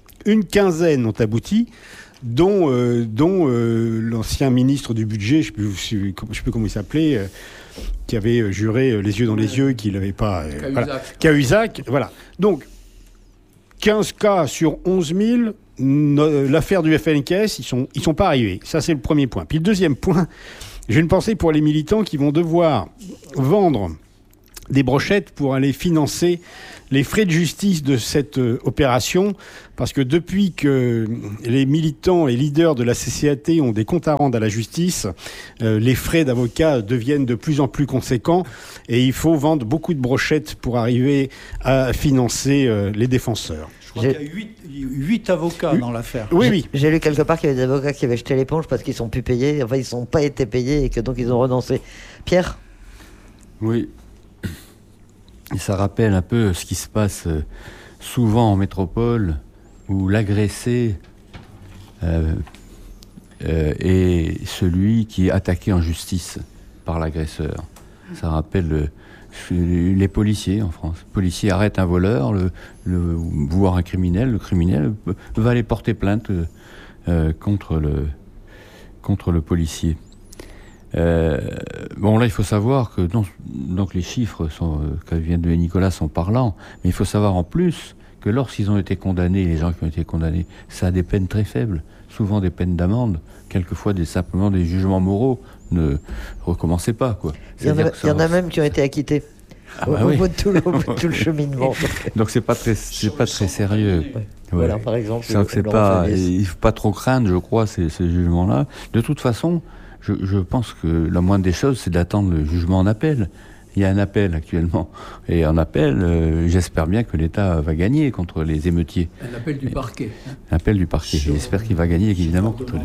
Dont l'ancien ministre du budget, je ne sais plus comment il s'appelait, qui avait juré les yeux dans les yeux qu'il n'avait pas... Cahuzac, voilà. Donc, 15 cas sur 11 000, l'affaire du FLNKS, ils sont pas arrivés. Ça, c'est le premier point. Puis le deuxième point, j'ai une pensée pour les militants qui vont devoir vendre des brochettes pour aller financer les frais de justice de cette opération, parce que depuis que les militants et leaders de la CCAT ont des comptes à rendre à la justice, les frais d'avocat deviennent de plus en plus conséquents et il faut vendre beaucoup de brochettes pour arriver à financer les défenseurs. Je crois qu'il y a 8 avocats dans l'affaire. Oui. J'ai lu quelque part qu'il y avait des avocats qui avaient jeté l'éponge parce qu'ils ne sont plus payés, enfin ils n'ont pas été payés et que donc ils ont renoncé. Pierre ? Oui. Et ça rappelle un peu ce qui se passe souvent en métropole, où l'agressé est celui qui est attaqué en justice par l'agresseur. Ça rappelle les policiers en France. Le policier arrête un voleur, voire un criminel. Le criminel va aller porter plainte contre le policier. Bon, là, il faut savoir que donc les chiffres que vient de donner Nicolas sont parlants, mais il faut savoir en plus que lorsqu'ils ont été condamnés, les gens qui ont été condamnés, ça a des peines très faibles, souvent des peines d'amende, quelquefois simplement des jugements moraux. Ne recommencez pas, quoi. Il y en a même qui ont été acquittés au bout de tout le cheminement. Donc c'est pas très sérieux. Ouais. Voilà, par exemple. Il ne faut pas trop craindre, je crois, ces jugements-là. De toute façon, je pense que la moindre des choses, c'est d'attendre le jugement en appel. Il y a un appel actuellement. Et en appel, j'espère bien que l'État va gagner contre les émeutiers. Un appel du parquet. Un appel du parquet. J'espère qu'il va gagner, évidemment. Contre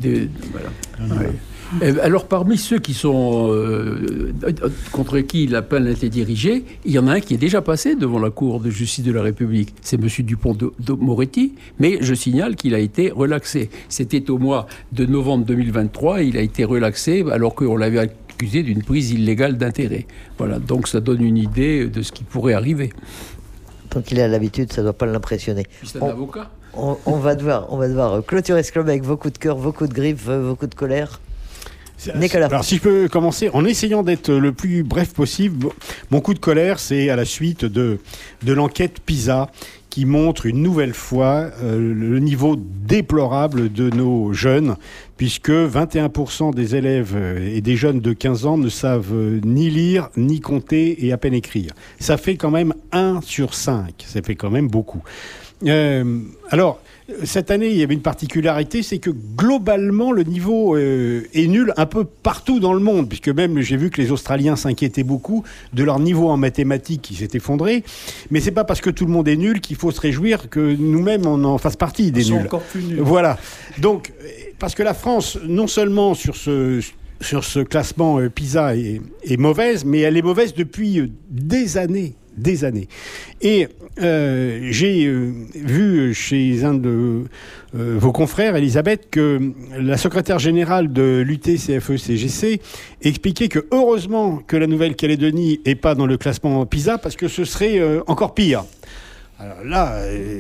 Alors, parmi ceux qui sont contre qui l'appel a été dirigé, il y en a un qui est déjà passé devant la Cour de justice de la République. C'est M. Dupond-Moretti, mais je signale qu'il a été relaxé. C'était au mois de novembre 2023, et il a été relaxé alors qu'on l'avait accusé d'une prise illégale d'intérêt. Voilà, donc ça donne une idée de ce qui pourrait arriver. Tant qu'il a l'habitude, ça ne doit pas l'impressionner. C'est un avocat. On va devoir clôturer ce club avec vos coups de cœur, vos coups de griffe, vos coups de colère. Nicolas. Alors si je peux commencer en essayant d'être le plus bref possible, mon coup de colère, c'est à la suite de l'enquête PISA qui montre une nouvelle fois le niveau déplorable de nos jeunes, puisque 21% des élèves et des jeunes de 15 ans ne savent ni lire, ni compter et à peine écrire. Ça fait quand même 1 sur 5, ça fait quand même beaucoup. Alors, cette année, il y avait une particularité, c'est que globalement, le niveau est nul un peu partout dans le monde, puisque même j'ai vu que les Australiens s'inquiétaient beaucoup de leur niveau en mathématiques qui s'est effondré. Mais c'est pas parce que tout le monde est nul qu'il faut se réjouir que nous-mêmes on en fasse partie des nuls. Encore plus nuls. Voilà. Donc, parce que la France, non seulement sur ce classement PISA est mauvaise, mais elle est mauvaise depuis des années. Et j'ai vu chez un de vos confrères, Elisabeth, que la secrétaire générale de l'UT-CFE-CGC expliquait que heureusement que la Nouvelle-Calédonie n'est pas dans le classement PISA, parce que ce serait encore pire. Alors là,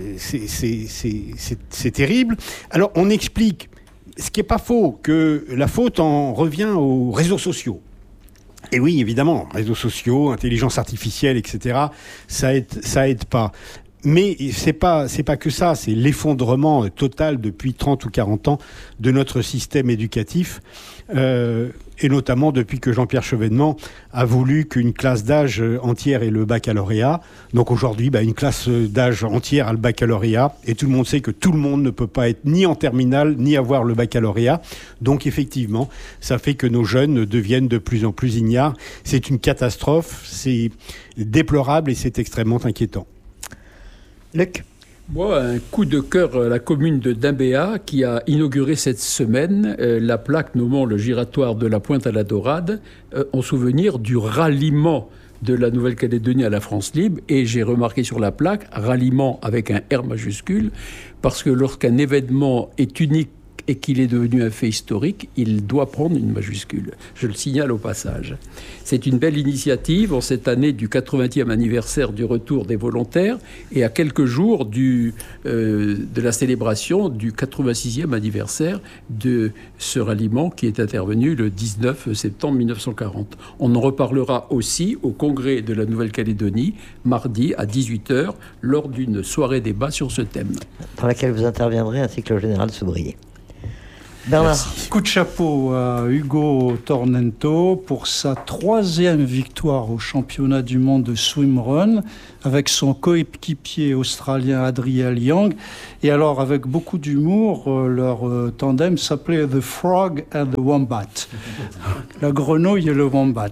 c'est terrible. Alors on explique, ce qui n'est pas faux, que la faute en revient aux réseaux sociaux. Et oui, évidemment, réseaux sociaux, intelligence artificielle, etc., ça aide pas. Mais c'est pas que ça, c'est l'effondrement total depuis 30 ou 40 ans de notre système éducatif, et notamment depuis que Jean-Pierre Chevènement a voulu qu'une classe d'âge entière ait le baccalauréat. Donc aujourd'hui, une classe d'âge entière a le baccalauréat, et tout le monde sait que tout le monde ne peut pas être ni en terminale, ni avoir le baccalauréat. Donc effectivement, ça fait que nos jeunes deviennent de plus en plus ignares. C'est une catastrophe, c'est déplorable et c'est extrêmement inquiétant. Luc. Moi, un coup de cœur à la commune de Dimbéa qui a inauguré cette semaine la plaque nommant le giratoire de la Pointe à la Dorade en souvenir du ralliement de la Nouvelle-Calédonie à la France libre. Et j'ai remarqué sur la plaque, ralliement avec un R majuscule, parce que lorsqu'un événement est unique et qu'il est devenu un fait historique, il doit prendre une majuscule. Je le signale au passage. C'est une belle initiative en cette année du 80e anniversaire du retour des volontaires et à quelques jours de la célébration du 86e anniversaire de ce ralliement qui est intervenu le 19 septembre 1940. On en reparlera aussi au Congrès de la Nouvelle-Calédonie, mardi à 18h, lors d'une soirée débat sur ce thème. Dans laquelle vous interviendrez ainsi que le général Soubrier. Bernard. Coup de chapeau à Ugo Tornento pour sa 3e victoire au championnat du monde de swimrun avec son coéquipier australien Adrian Young. Et alors, avec beaucoup d'humour, leur tandem s'appelait The Frog and the Wombat. La grenouille et le wombat.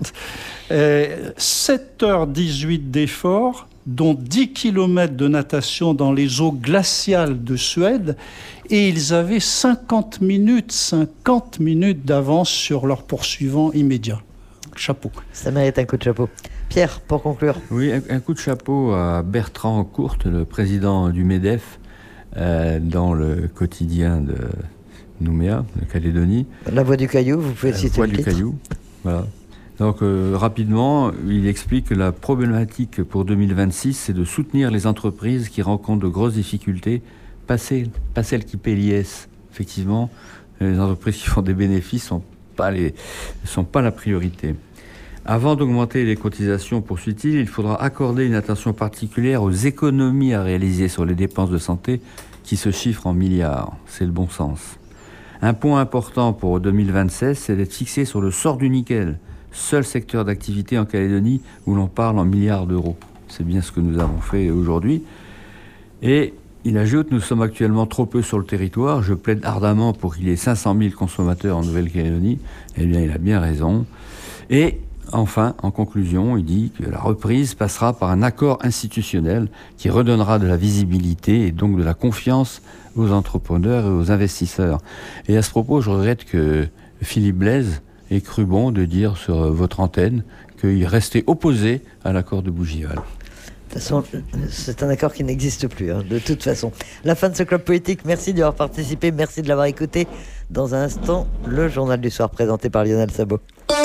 7h18 d'effort, dont 10 km de natation dans les eaux glaciales de Suède, et ils avaient 50 minutes d'avance sur leur poursuivant immédiat. Chapeau. Ça mérite un coup de chapeau. Pierre, pour conclure. Oui, un coup de chapeau à Bertrand Courte, le président du MEDEF, dans le quotidien de Nouméa, de Calédonie. La Voix du Caillou, vous pouvez citer le titre. Voix du Caillou, voilà. Donc rapidement, il explique que la problématique pour 2026, c'est de soutenir les entreprises qui rencontrent de grosses difficultés, pas celles qui paient l'IS. Effectivement, les entreprises qui font des bénéfices sont pas la priorité. Avant d'augmenter les cotisations, poursuit-il, il faudra accorder une attention particulière aux économies à réaliser sur les dépenses de santé qui se chiffrent en milliards. C'est le bon sens. Un point important pour 2026, c'est d'être fixé sur le sort du nickel, seul secteur d'activité en Calédonie où l'on parle en milliards d'euros. C'est bien ce que nous avons fait aujourd'hui. Et il ajoute, nous sommes actuellement trop peu sur le territoire. Je plaide ardemment pour qu'il y ait 500 000 consommateurs en Nouvelle-Calédonie. Eh bien, il a bien raison. Et enfin, en conclusion, il dit que la reprise passera par un accord institutionnel qui redonnera de la visibilité et donc de la confiance aux entrepreneurs et aux investisseurs. Et à ce propos, je regrette que Philippe Blaise ait cru bon de dire sur votre antenne qu'il restait opposé à l'accord de Bougival. De toute façon, c'est un accord qui n'existe plus, de toute façon. La fin de ce club politique, merci d'y avoir participé, merci de l'avoir écouté. Dans un instant, le journal du soir présenté par Lionel Sabot.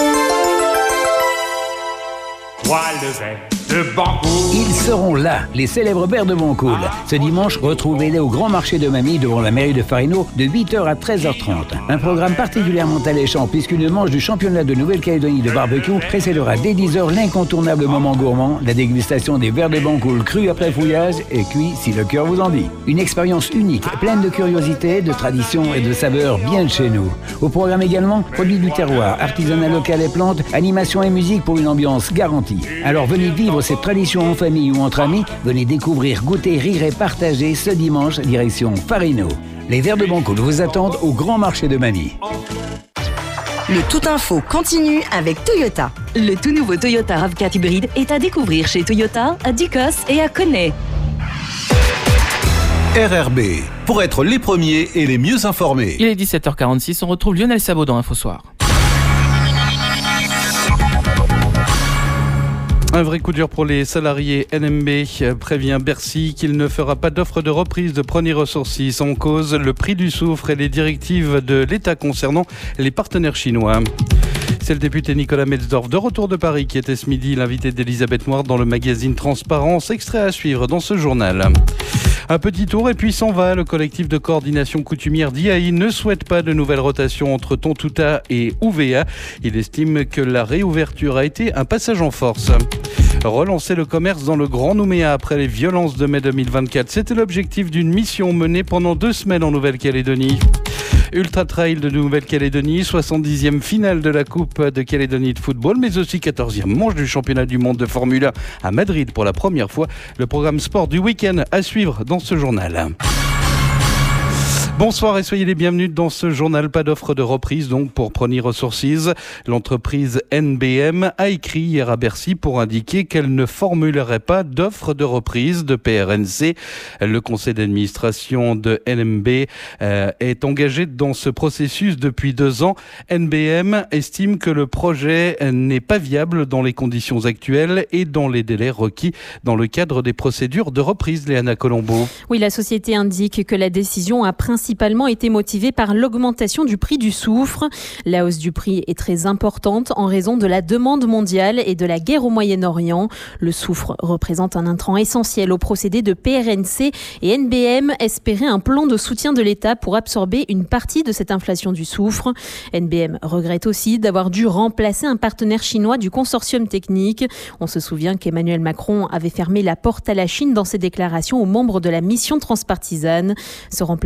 Ils seront là, les célèbres Bères de Boncoul. Ce dimanche, retrouvez-les au Grand Marché de Mamie devant la mairie de Farinot de 8h à 13h30. Un programme particulièrement alléchant puisqu'une manche du championnat de Nouvelle-Calédonie de barbecue précédera dès 10h l'incontournable moment gourmand, la dégustation des Bères de Boncoul crus après fouillage et cuits si le cœur vous en dit. Une expérience unique, pleine de curiosités, de traditions et de saveurs bien de chez nous. Au programme également, produits du terroir, artisanat local et plantes, animation et musique pour une ambiance garantie. Alors venez vivre cette tradition en famille ou entre amis, venez découvrir, goûter, rire et partager ce dimanche direction Farinot. Les Verts de Boncoul vous attendent au Grand Marché de Mamie. Le Tout Info continue avec Toyota. Le tout nouveau Toyota RAV4 hybride est à découvrir chez Toyota, à Ducos et à Connay. RRB, pour être les premiers et les mieux informés. Il est 17h46, on retrouve Lionel Sabot dans InfoSoir. Un vrai coup dur pour les salariés. NMB prévient Bercy qu'il ne fera pas d'offre de reprise de Prony Resources. En cause, le prix du soufre et les directives de l'État concernant les partenaires chinois. C'est le député Nicolas Metzdorf de retour de Paris qui était ce midi l'invité d'Elisabeth Moir dans le magazine Transparence. Extrait à suivre dans ce journal. Un petit tour et puis s'en va. Le collectif de coordination coutumière d'IAI ne souhaite pas de nouvelles rotations entre Tontouta et UVA. Il estime que la réouverture a été un passage en force. Relancer le commerce dans le Grand Nouméa après les violences de mai 2024. C'était l'objectif d'une mission menée pendant 2 semaines en Nouvelle-Calédonie. Ultra Trail de Nouvelle-Calédonie, 70e finale de la Coupe de Calédonie de football, mais aussi 14e manche du championnat du monde de Formule 1 à Madrid pour la première fois. Le programme sport du week-end à suivre dans ce journal. Bonsoir et soyez les bienvenus dans ce journal. Pas d'offre de reprise donc pour Prony Resources. L'entreprise NBM a écrit hier à Bercy pour indiquer qu'elle ne formulerait pas d'offre de reprise de PRNC. Le conseil d'administration de NMB est engagé dans ce processus depuis 2 ans. NBM estime que le projet n'est pas viable dans les conditions actuelles et dans les délais requis dans le cadre des procédures de reprise. Léana Colombo. Oui, la société indique que la décision a principalement été motivée par l'augmentation du prix du soufre. La hausse du prix est très importante en raison de la demande mondiale et de la guerre au Moyen-Orient. Le soufre représente un intrant essentiel au procédé de PRNC et NBM espérait un plan de soutien de l'État pour absorber une partie de cette inflation du soufre. NBM regrette aussi d'avoir dû remplacer un partenaire chinois du consortium technique. On se souvient qu'Emmanuel Macron avait fermé la porte à la Chine dans ses déclarations aux membres de la mission transpartisane. Ce remplacement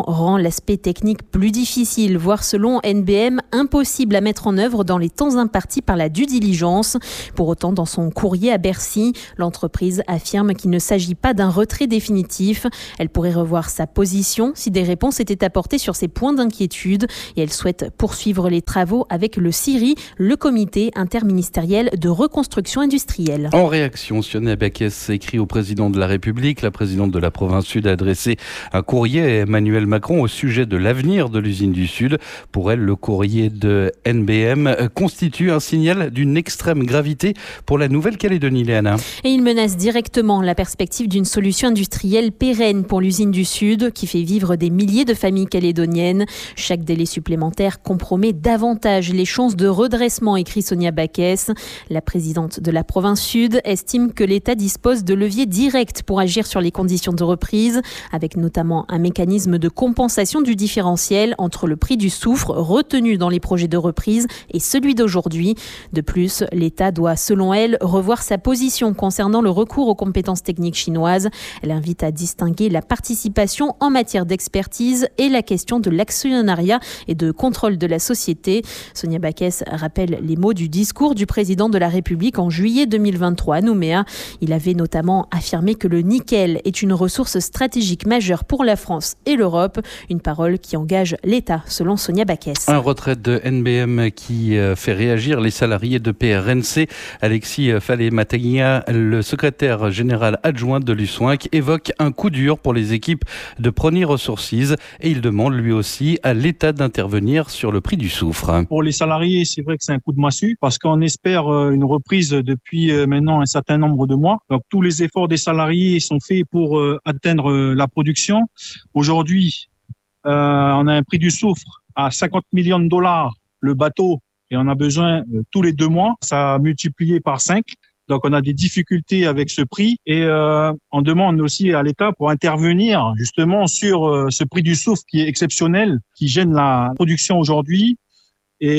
rend l'aspect technique plus difficile, voire selon NBM, impossible à mettre en œuvre dans les temps impartis par la due diligence. Pour autant, dans son courrier à Bercy, l'entreprise affirme qu'il ne s'agit pas d'un retrait définitif. Elle pourrait revoir sa position si des réponses étaient apportées sur ces points d'inquiétude et elle souhaite poursuivre les travaux avec le CIRI, le comité interministériel de reconstruction industrielle. En réaction, Sonia Backès écrit au président de la République. La présidente de la province Sud a adressé un courrier à Emmanuel Macron au sujet de l'avenir de l'usine du Sud. Pour elle, le courrier de NBM constitue un signal d'une extrême gravité pour la Nouvelle-Calédonie, Léana. Et il menace directement la perspective d'une solution industrielle pérenne pour l'usine du Sud qui fait vivre des milliers de familles calédoniennes. Chaque délai supplémentaire compromet davantage les chances de redressement, écrit Sonia Backès. La présidente de la province Sud estime que l'État dispose de leviers directs pour agir sur les conditions de reprise, avec notamment un mécanisme de compensation du différentiel entre le prix du soufre retenu dans les projets de reprise et celui d'aujourd'hui. De plus, l'État doit, selon elle, revoir sa position concernant le recours aux compétences techniques chinoises. Elle invite à distinguer la participation en matière d'expertise et la question de l'actionnariat et de contrôle de la société. Sonia Backès rappelle les mots du discours du président de la République en juillet 2023 à Nouméa. Il avait notamment affirmé que le nickel est une ressource stratégique majeure pour la France et l'Europe, une parole qui engage l'État, selon Sonia Backès. Un retrait de NBM qui fait réagir les salariés de PRNC. Alexis Fallet-Matagna, le secrétaire général adjoint de l'USOINC, évoque un coup dur pour les équipes de Prony Resources et il demande lui aussi à l'État d'intervenir sur le prix du soufre. Pour les salariés, c'est vrai que c'est un coup de massue parce qu'on espère une reprise depuis maintenant un certain nombre de mois. Donc tous les efforts des salariés sont faits pour atteindre la production. Aujourd'hui, on a un prix du soufre à 50 millions de dollars le bateau et on a besoin tous les 2 mois. Ça a multiplié par 5. Donc on a des difficultés avec ce prix et on demande aussi à l'État pour intervenir justement sur ce prix du soufre qui est exceptionnel, qui gêne la production aujourd'hui et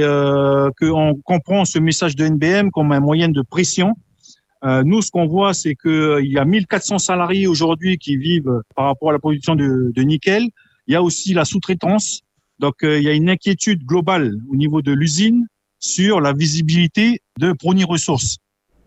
qu'on comprend ce message de NBM comme un moyen de pression. Nous, ce qu'on voit, c'est qu'il y a 1400 salariés aujourd'hui qui vivent par rapport à la production de nickel. Il y a aussi la sous-traitance. Donc il y a une inquiétude globale au niveau de l'usine sur la visibilité de Prony Resources.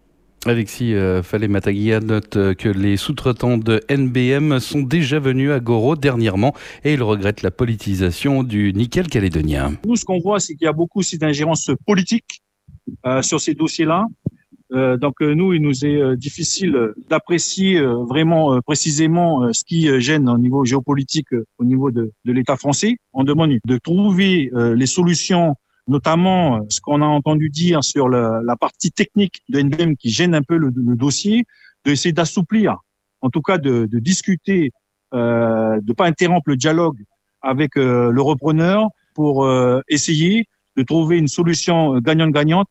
Alexis Fallet-Matagna note que les sous-traitants de NBM sont déjà venus à Goro dernièrement et il regrette la politisation du nickel calédonien. Nous, ce qu'on voit, c'est qu'il y a beaucoup aussi d'ingérence politique sur ces dossiers-là. Donc nous, il nous est difficile d'apprécier vraiment précisément ce qui gêne au niveau géopolitique, au niveau de l'État français. On demande de trouver les solutions, notamment ce qu'on a entendu dire sur la partie technique de NBM qui gêne un peu le dossier, d'essayer d'assouplir, en tout cas de discuter, de pas interrompre le dialogue avec le repreneur pour essayer de trouver une solution gagnante-gagnante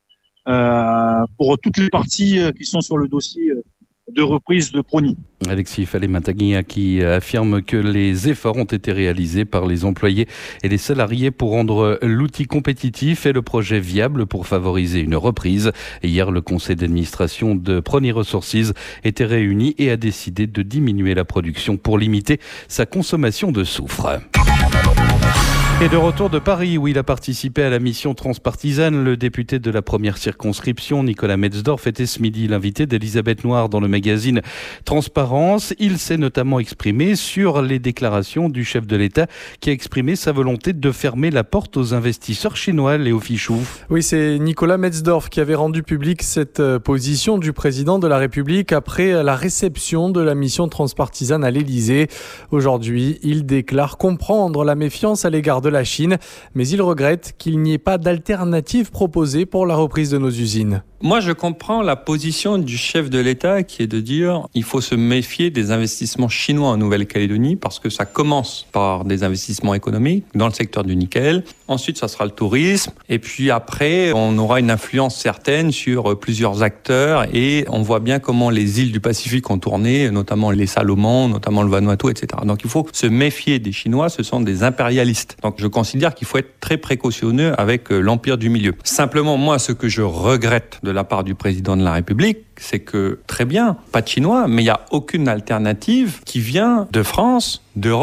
pour toutes les parties qui sont sur le dossier de reprise de Prony. Alexis Fallet-Matagna qui affirme que les efforts ont été réalisés par les employés et les salariés pour rendre l'outil compétitif et le projet viable pour favoriser une reprise. Hier, le conseil d'administration de Prony Resources était réuni et a décidé de diminuer la production pour limiter sa consommation de soufre. Et de retour de Paris, où il a participé à la mission transpartisane, le député de la première circonscription, Nicolas Metzdorf, était ce midi l'invité d'Elisabeth Noir dans le magazine Transparence. Il s'est notamment exprimé sur les déclarations du chef de l'État qui a exprimé sa volonté de fermer la porte aux investisseurs chinois, Léo Fichou. Oui, c'est Nicolas Metzdorf qui avait rendu public cette position du président de la République après la réception de la mission transpartisane à l'Élysée. Aujourd'hui, il déclare comprendre la méfiance à l'égard de la Chine, mais il regrette qu'il n'y ait pas d'alternative proposée pour la reprise de nos usines. Moi, je comprends la position du chef de l'État qui est de dire il faut se méfier des investissements chinois en Nouvelle-Calédonie parce que ça commence par des investissements économiques dans le secteur du nickel. Ensuite, ça sera le tourisme. Et puis après, on aura une influence certaine sur plusieurs acteurs et on voit bien comment les îles du Pacifique ont tourné, notamment les Salomon, notamment le Vanuatu, etc. Donc, il faut se méfier des Chinois. Ce sont des impérialistes. Donc, je considère qu'il faut être très précautionneux avec l'empire du milieu. Simplement, moi, ce que je regrette de la part du président de la République, c'est que, très bien, pas de Chinois, mais il n'y a aucune alternative qui vient de France, d'Europe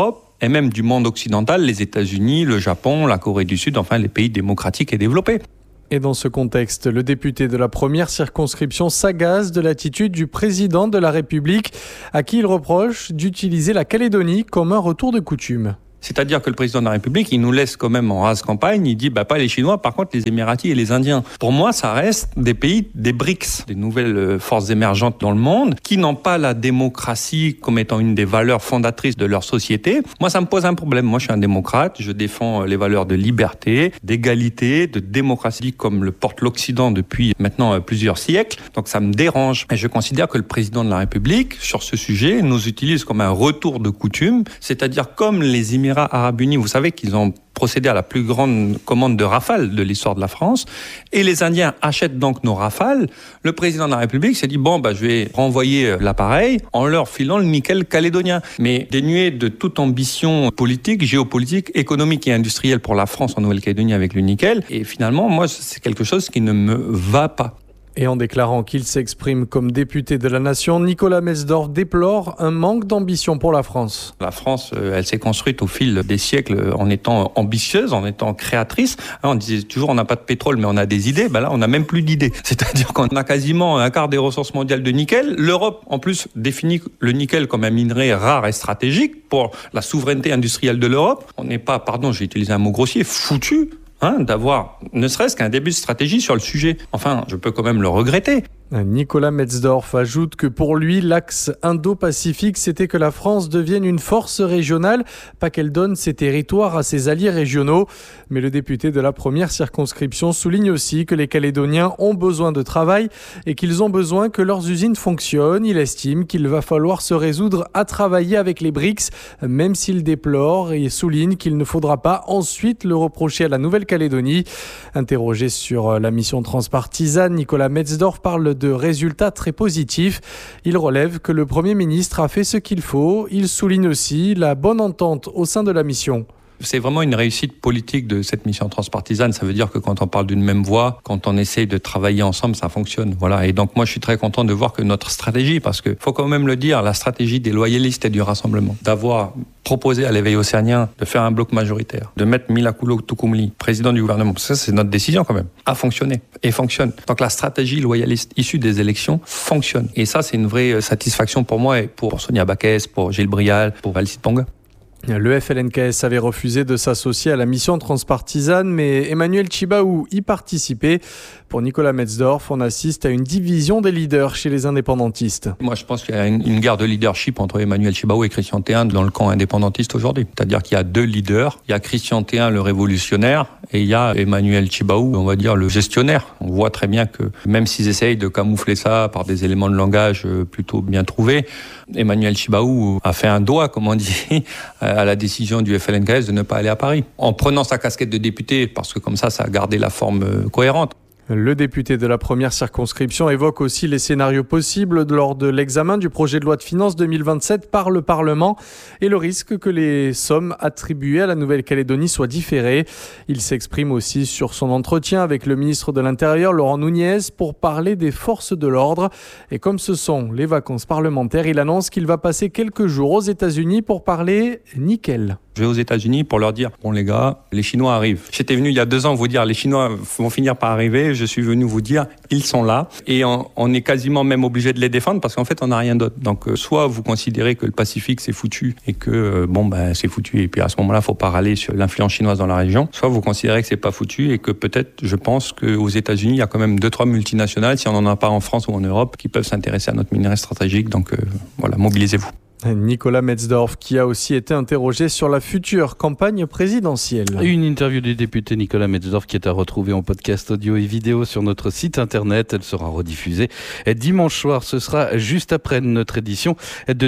et même du monde occidental, les États-Unis, le Japon, la Corée du Sud, enfin les pays démocratiques et développés. Et dans ce contexte, le député de la première circonscription s'agace de l'attitude du président de la République, à qui il reproche d'utiliser la Calédonie comme un retour de coutume. C'est-à-dire que le président de la République, il nous laisse quand même en rase campagne, il dit pas les Chinois, par contre les Émiratis et les Indiens. Pour moi, ça reste des pays des BRICS, des nouvelles forces émergentes dans le monde, qui n'ont pas la démocratie comme étant une des valeurs fondatrices de leur société. Moi, ça me pose un problème. Moi, je suis un démocrate, je défends les valeurs de liberté, d'égalité, de démocratie comme le porte l'Occident depuis maintenant plusieurs siècles. Donc ça me dérange. Et je considère que le président de la République, sur ce sujet, nous utilise comme un retour de coutume, c'est-à-dire comme les Émirats Arabes Unis, vous savez qu'ils ont procédé à la plus grande commande de Rafale de l'histoire de la France, et les Indiens achètent donc nos Rafales. Le président de la République s'est dit, je vais renvoyer l'appareil en leur filant le nickel calédonien. Mais dénué de toute ambition politique, géopolitique, économique et industrielle pour la France en Nouvelle-Calédonie avec le nickel. Et finalement, moi, c'est quelque chose qui ne me va pas. Et en déclarant qu'il s'exprime comme député de la nation, Nicolas Metzdorf déplore un manque d'ambition pour la France. La France, elle s'est construite au fil des siècles en étant ambitieuse, en étant créatrice. On disait toujours on n'a pas de pétrole mais on a des idées. Là, on n'a même plus d'idées. C'est-à-dire qu'on a quasiment un quart des ressources mondiales de nickel. L'Europe, en plus, définit le nickel comme un minerai rare et stratégique pour la souveraineté industrielle de l'Europe. On n'est pas, j'ai utilisé un mot grossier, foutu d'avoir ne serait-ce qu'un début de stratégie sur le sujet. Enfin, je peux quand même le regretter. Nicolas Metzdorf ajoute que pour lui, l'axe Indo-Pacifique, c'était que la France devienne une force régionale, pas qu'elle donne ses territoires à ses alliés régionaux. Mais le député de la première circonscription souligne aussi que les Calédoniens ont besoin de travail et qu'ils ont besoin que leurs usines fonctionnent. Il estime qu'il va falloir se résoudre à travailler avec les BRICS, même s'il déplore et souligne qu'il ne faudra pas ensuite le reprocher à la Nouvelle-Calédonie. Interrogé sur la mission transpartisane, Nicolas Metzdorf parle de résultats très positifs. Il relève que le Premier ministre a fait ce qu'il faut. Il souligne aussi la bonne entente au sein de la mission. C'est vraiment une réussite politique de cette mission transpartisane. Ça veut dire que quand on parle d'une même voix, quand on essaye de travailler ensemble, ça fonctionne. Voilà. Et donc moi, je suis très content de voir que notre stratégie, parce que faut quand même le dire, la stratégie des loyalistes et du rassemblement, d'avoir proposé à l'éveil océanien de faire un bloc majoritaire, de mettre Mila Kulo-Tukumli, président du gouvernement, parce que ça c'est notre décision quand même, a fonctionné et fonctionne. Donc la stratégie loyaliste issue des élections fonctionne. Et ça, c'est une vraie satisfaction pour moi et pour Sonia Backès, pour Gilles Brial, pour Alcide Ponga. Le FLNKS avait refusé de s'associer à la mission transpartisane, mais Emmanuel Tjibaou y participait. Pour Nicolas Metzdorf, on assiste à une division des leaders chez les indépendantistes. Moi, je pense qu'il y a une guerre de leadership entre Emmanuel Tjibaou et Christian Théin dans le camp indépendantiste aujourd'hui. C'est-à-dire qu'il y a deux leaders. Il y a Christian Théin, le révolutionnaire, et il y a Emmanuel Tjibaou, on va dire, le gestionnaire. On voit très bien que même s'ils essayent de camoufler ça par des éléments de langage plutôt bien trouvés, Emmanuel Tjibaou a fait un doigt, comme on dit, à la décision du FLNKS de ne pas aller à Paris, en prenant sa casquette de député, parce que comme ça a gardé la forme cohérente. Le député de la première circonscription évoque aussi les scénarios possibles lors de l'examen du projet de loi de finances 2027 par le Parlement et le risque que les sommes attribuées à la Nouvelle-Calédonie soient différées. Il s'exprime aussi sur son entretien avec le ministre de l'Intérieur, Laurent Nunez, pour parler des forces de l'ordre. Et comme ce sont les vacances parlementaires, il annonce qu'il va passer quelques jours aux États-Unis pour parler nickel. Je vais aux États-Unis pour leur dire, bon les gars, les Chinois arrivent. J'étais venu il y a 2 ans vous dire, les Chinois vont finir par arriver. Je suis venu vous dire, ils sont là. Et on est quasiment même obligé de les défendre parce qu'en fait, on n'a rien d'autre. Donc, soit vous considérez que le Pacifique, c'est foutu et que, c'est foutu. Et puis à ce moment-là, il ne faut pas râler sur l'influence chinoise dans la région. Soit vous considérez que c'est pas foutu et que peut-être, je pense qu'aux États-Unis, il y a quand même 2-3 multinationales, si on n'en a pas en France ou en Europe, qui peuvent s'intéresser à notre minerai stratégique. Donc, mobilisez-vous. Nicolas Metzdorf qui a aussi été interrogé sur la future campagne présidentielle. Une interview du député Nicolas Metzdorf qui est à retrouver en podcast audio et vidéo sur notre site internet. Elle sera rediffusée dimanche soir. Ce sera juste après notre édition de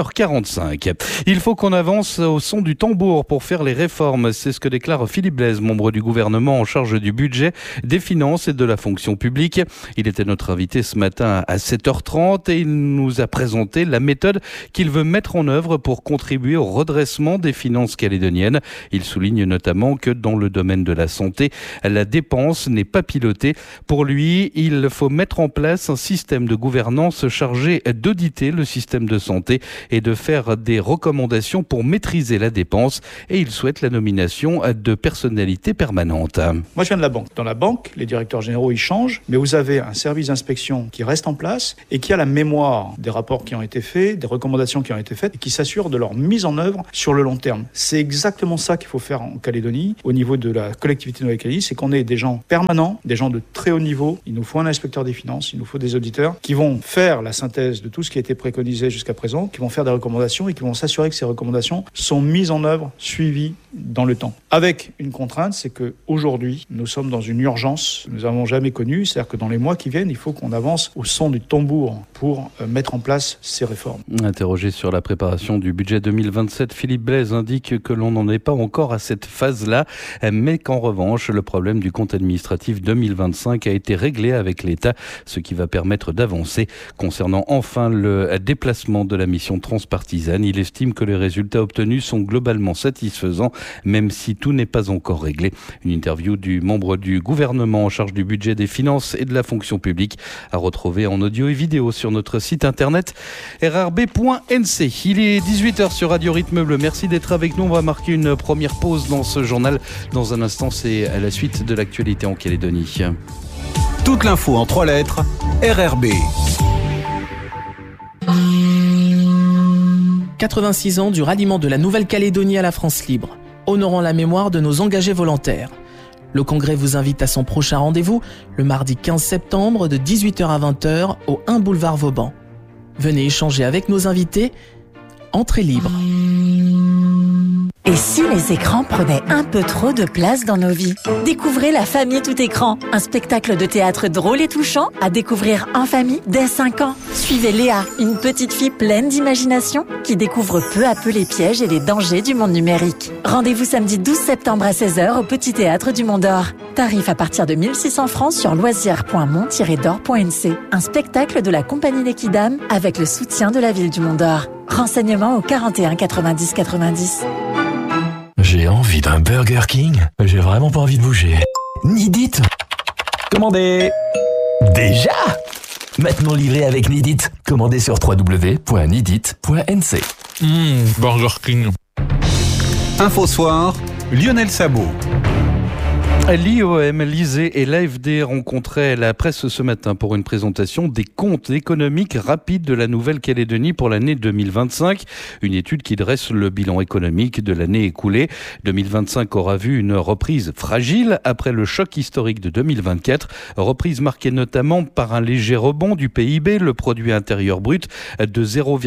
17h45. Il faut qu'on avance au son du tambour pour faire les réformes. C'est ce que déclare Philippe Blaise, membre du gouvernement en charge du budget, des finances et de la fonction publique. Il était notre invité ce matin à 7h30 et il nous a présenté la méthode qu'il veut veut mettre en œuvre pour contribuer au redressement des finances calédoniennes. Il souligne notamment que dans le domaine de la santé, la dépense n'est pas pilotée. Pour lui, il faut mettre en place un système de gouvernance chargé d'auditer le système de santé et de faire des recommandations pour maîtriser la dépense. Et il souhaite la nomination de personnalités permanentes. Moi, je viens de la banque. Dans la banque, les directeurs généraux, ils changent, mais vous avez un service d'inspection qui reste en place et qui a la mémoire des rapports qui ont été faits, des recommandations qui ont été faites et qui s'assure de leur mise en œuvre sur le long terme. C'est exactement ça qu'il faut faire en Calédonie, au niveau de la collectivité de Nouvelle-Calédonie, c'est qu'on ait des gens permanents, des gens de très haut niveau. Il nous faut un inspecteur des finances, il nous faut des auditeurs qui vont faire la synthèse de tout ce qui a été préconisé jusqu'à présent, qui vont faire des recommandations et qui vont s'assurer que ces recommandations sont mises en œuvre, suivies dans le temps. Avec une contrainte, c'est qu'aujourd'hui, nous sommes dans une urgence que nous n'avons jamais connue, c'est-à-dire que dans les mois qui viennent, il faut qu'on avance au son du tambour pour mettre en place ces réformes. Interrogé sur la préparation du budget 2027, Philippe Blaise indique que l'on n'en est pas encore à cette phase-là, mais qu'en revanche, le problème du compte administratif 2025 a été réglé avec l'État, ce qui va permettre d'avancer. Concernant enfin le déplacement de la mission transpartisane, il estime que les résultats obtenus sont globalement satisfaisants, même si tout n'est pas encore réglé. Une interview du membre du gouvernement en charge du budget, des finances et de la fonction publique à retrouver en audio et vidéo sur notre site internet rrb.nc. Il est 18h sur Radio Rythme Bleu. Merci d'être avec nous. On va marquer une première pause dans ce journal. Dans un instant, c'est à la suite de l'actualité en Calédonie. Toute l'info en 3 lettres, RRB. 86 ans du ralliement de la Nouvelle-Calédonie à la France libre, honorant la mémoire de nos engagés volontaires. Le Congrès vous invite à son prochain rendez-vous, le mardi 15 septembre de 18h à 20h au 1 boulevard Vauban. Venez échanger avec nos invités. Entrée libre. Et si les écrans prenaient un peu trop de place dans nos vies? Découvrez La Famille Tout Écran, un spectacle de théâtre drôle et touchant à découvrir en famille dès 5 ans. Suivez Léa, une petite fille pleine d'imagination qui découvre peu à peu les pièges et les dangers du monde numérique. Rendez-vous samedi 12 septembre à 16h au Petit Théâtre du Mont d'Or. Tarif à partir de 1600 francs sur loisirs.mont-d'or.nc. Un spectacle de la compagnie L'Équidame avec le soutien de la ville du Mont d'Or. Renseignements au 41 90 90. J'ai envie d'un Burger King. J'ai vraiment pas envie de bouger. Nidit. Commandez. Déjà. Maintenant livré avec Nidit. Commandez sur www.nidit.nc. Burger King. Info Soir, Lionel Sabot. L'IOM, l'ISEE et l'AFD rencontraient la presse ce matin pour une présentation des comptes économiques rapides de la Nouvelle-Calédonie pour l'année 2025. Une étude qui dresse le bilan économique de l'année écoulée. 2025 aura vu une reprise fragile après le choc historique de 2024. Reprise marquée notamment par un léger rebond du PIB, le produit intérieur brut, de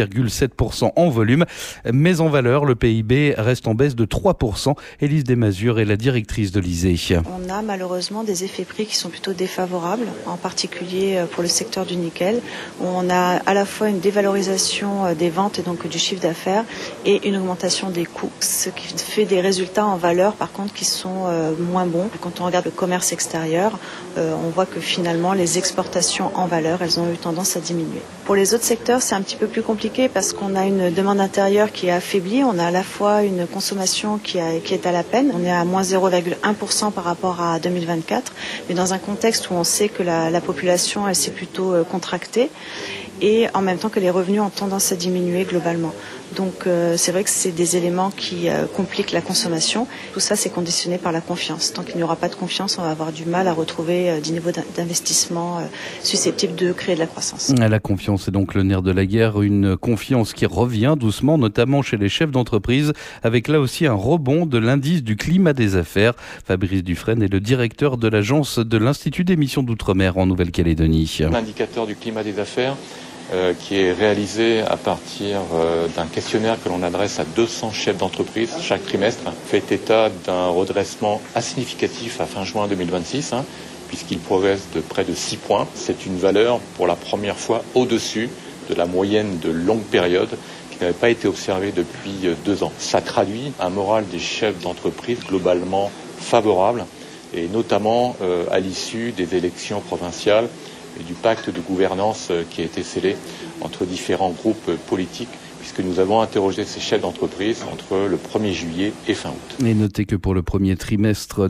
0,7% en volume. Mais en valeur, le PIB reste en baisse de 3%. Élise Desmazures est la directrice de l'ISEE. On a malheureusement des effets prix qui sont plutôt défavorables, en particulier pour le secteur du nickel, où on a à la fois une dévalorisation des ventes et donc du chiffre d'affaires et une augmentation des coûts, ce qui fait des résultats en valeur par contre qui sont moins bons. Quand on regarde le commerce extérieur, on voit que finalement les exportations en valeur, elles ont eu tendance à diminuer. Pour les autres secteurs, c'est un petit peu plus compliqué parce qu'on a une demande intérieure qui est affaiblie, on a à la fois une consommation qui est à la peine, on est à moins 0,1% par rapport à 2024, mais dans un contexte où on sait que la population elle s'est plutôt contractée et en même temps que les revenus ont tendance à diminuer globalement. Donc c'est vrai que c'est des éléments qui compliquent la consommation. Tout ça c'est conditionné par la confiance. Tant qu'il n'y aura pas de confiance, on va avoir du mal à retrouver des niveaux d'investissement susceptibles de créer de la croissance. La confiance est donc le nerf de la guerre, une confiance qui revient doucement, notamment chez les chefs d'entreprise, avec là aussi un rebond de l'indice du climat des affaires. Fabrice Dufresne est le directeur de l'agence de l'Institut d'émission d'Outre-mer en Nouvelle-Calédonie. L'indicateur du climat des affaires qui est réalisé à partir d'un questionnaire que l'on adresse à 200 chefs d'entreprise chaque trimestre, fait état d'un redressement assez significatif à fin juin 2026, puisqu'il progresse de près de 6 points. C'est une valeur pour la première fois au-dessus de la moyenne de longue période qui n'avait pas été observée depuis 2 ans. Ça traduit un moral des chefs d'entreprise globalement favorable, et notamment à l'issue des élections provinciales et du pacte de gouvernance qui a été scellé entre différents groupes politiques, puisque nous avons interrogé ces chefs d'entreprise entre le 1er juillet et fin août. Et notez que pour le premier semestre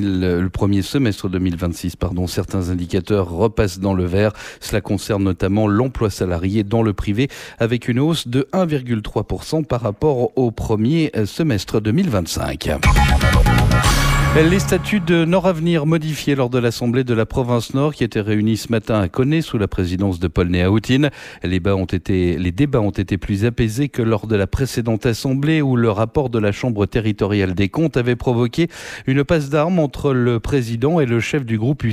2026, certains indicateurs repassent dans le vert. Cela concerne notamment l'emploi salarié dans le privé, avec une hausse de 1,3% par rapport au premier semestre 2025. Les statuts de Nord-Avenir modifiés lors de l'Assemblée de la province Nord qui était réunie ce matin à Koné sous la présidence de Paul Néaoutine. Les débats ont été plus apaisés que lors de la précédente Assemblée où le rapport de la Chambre territoriale des comptes avait provoqué une passe d'armes entre le président et le chef du groupe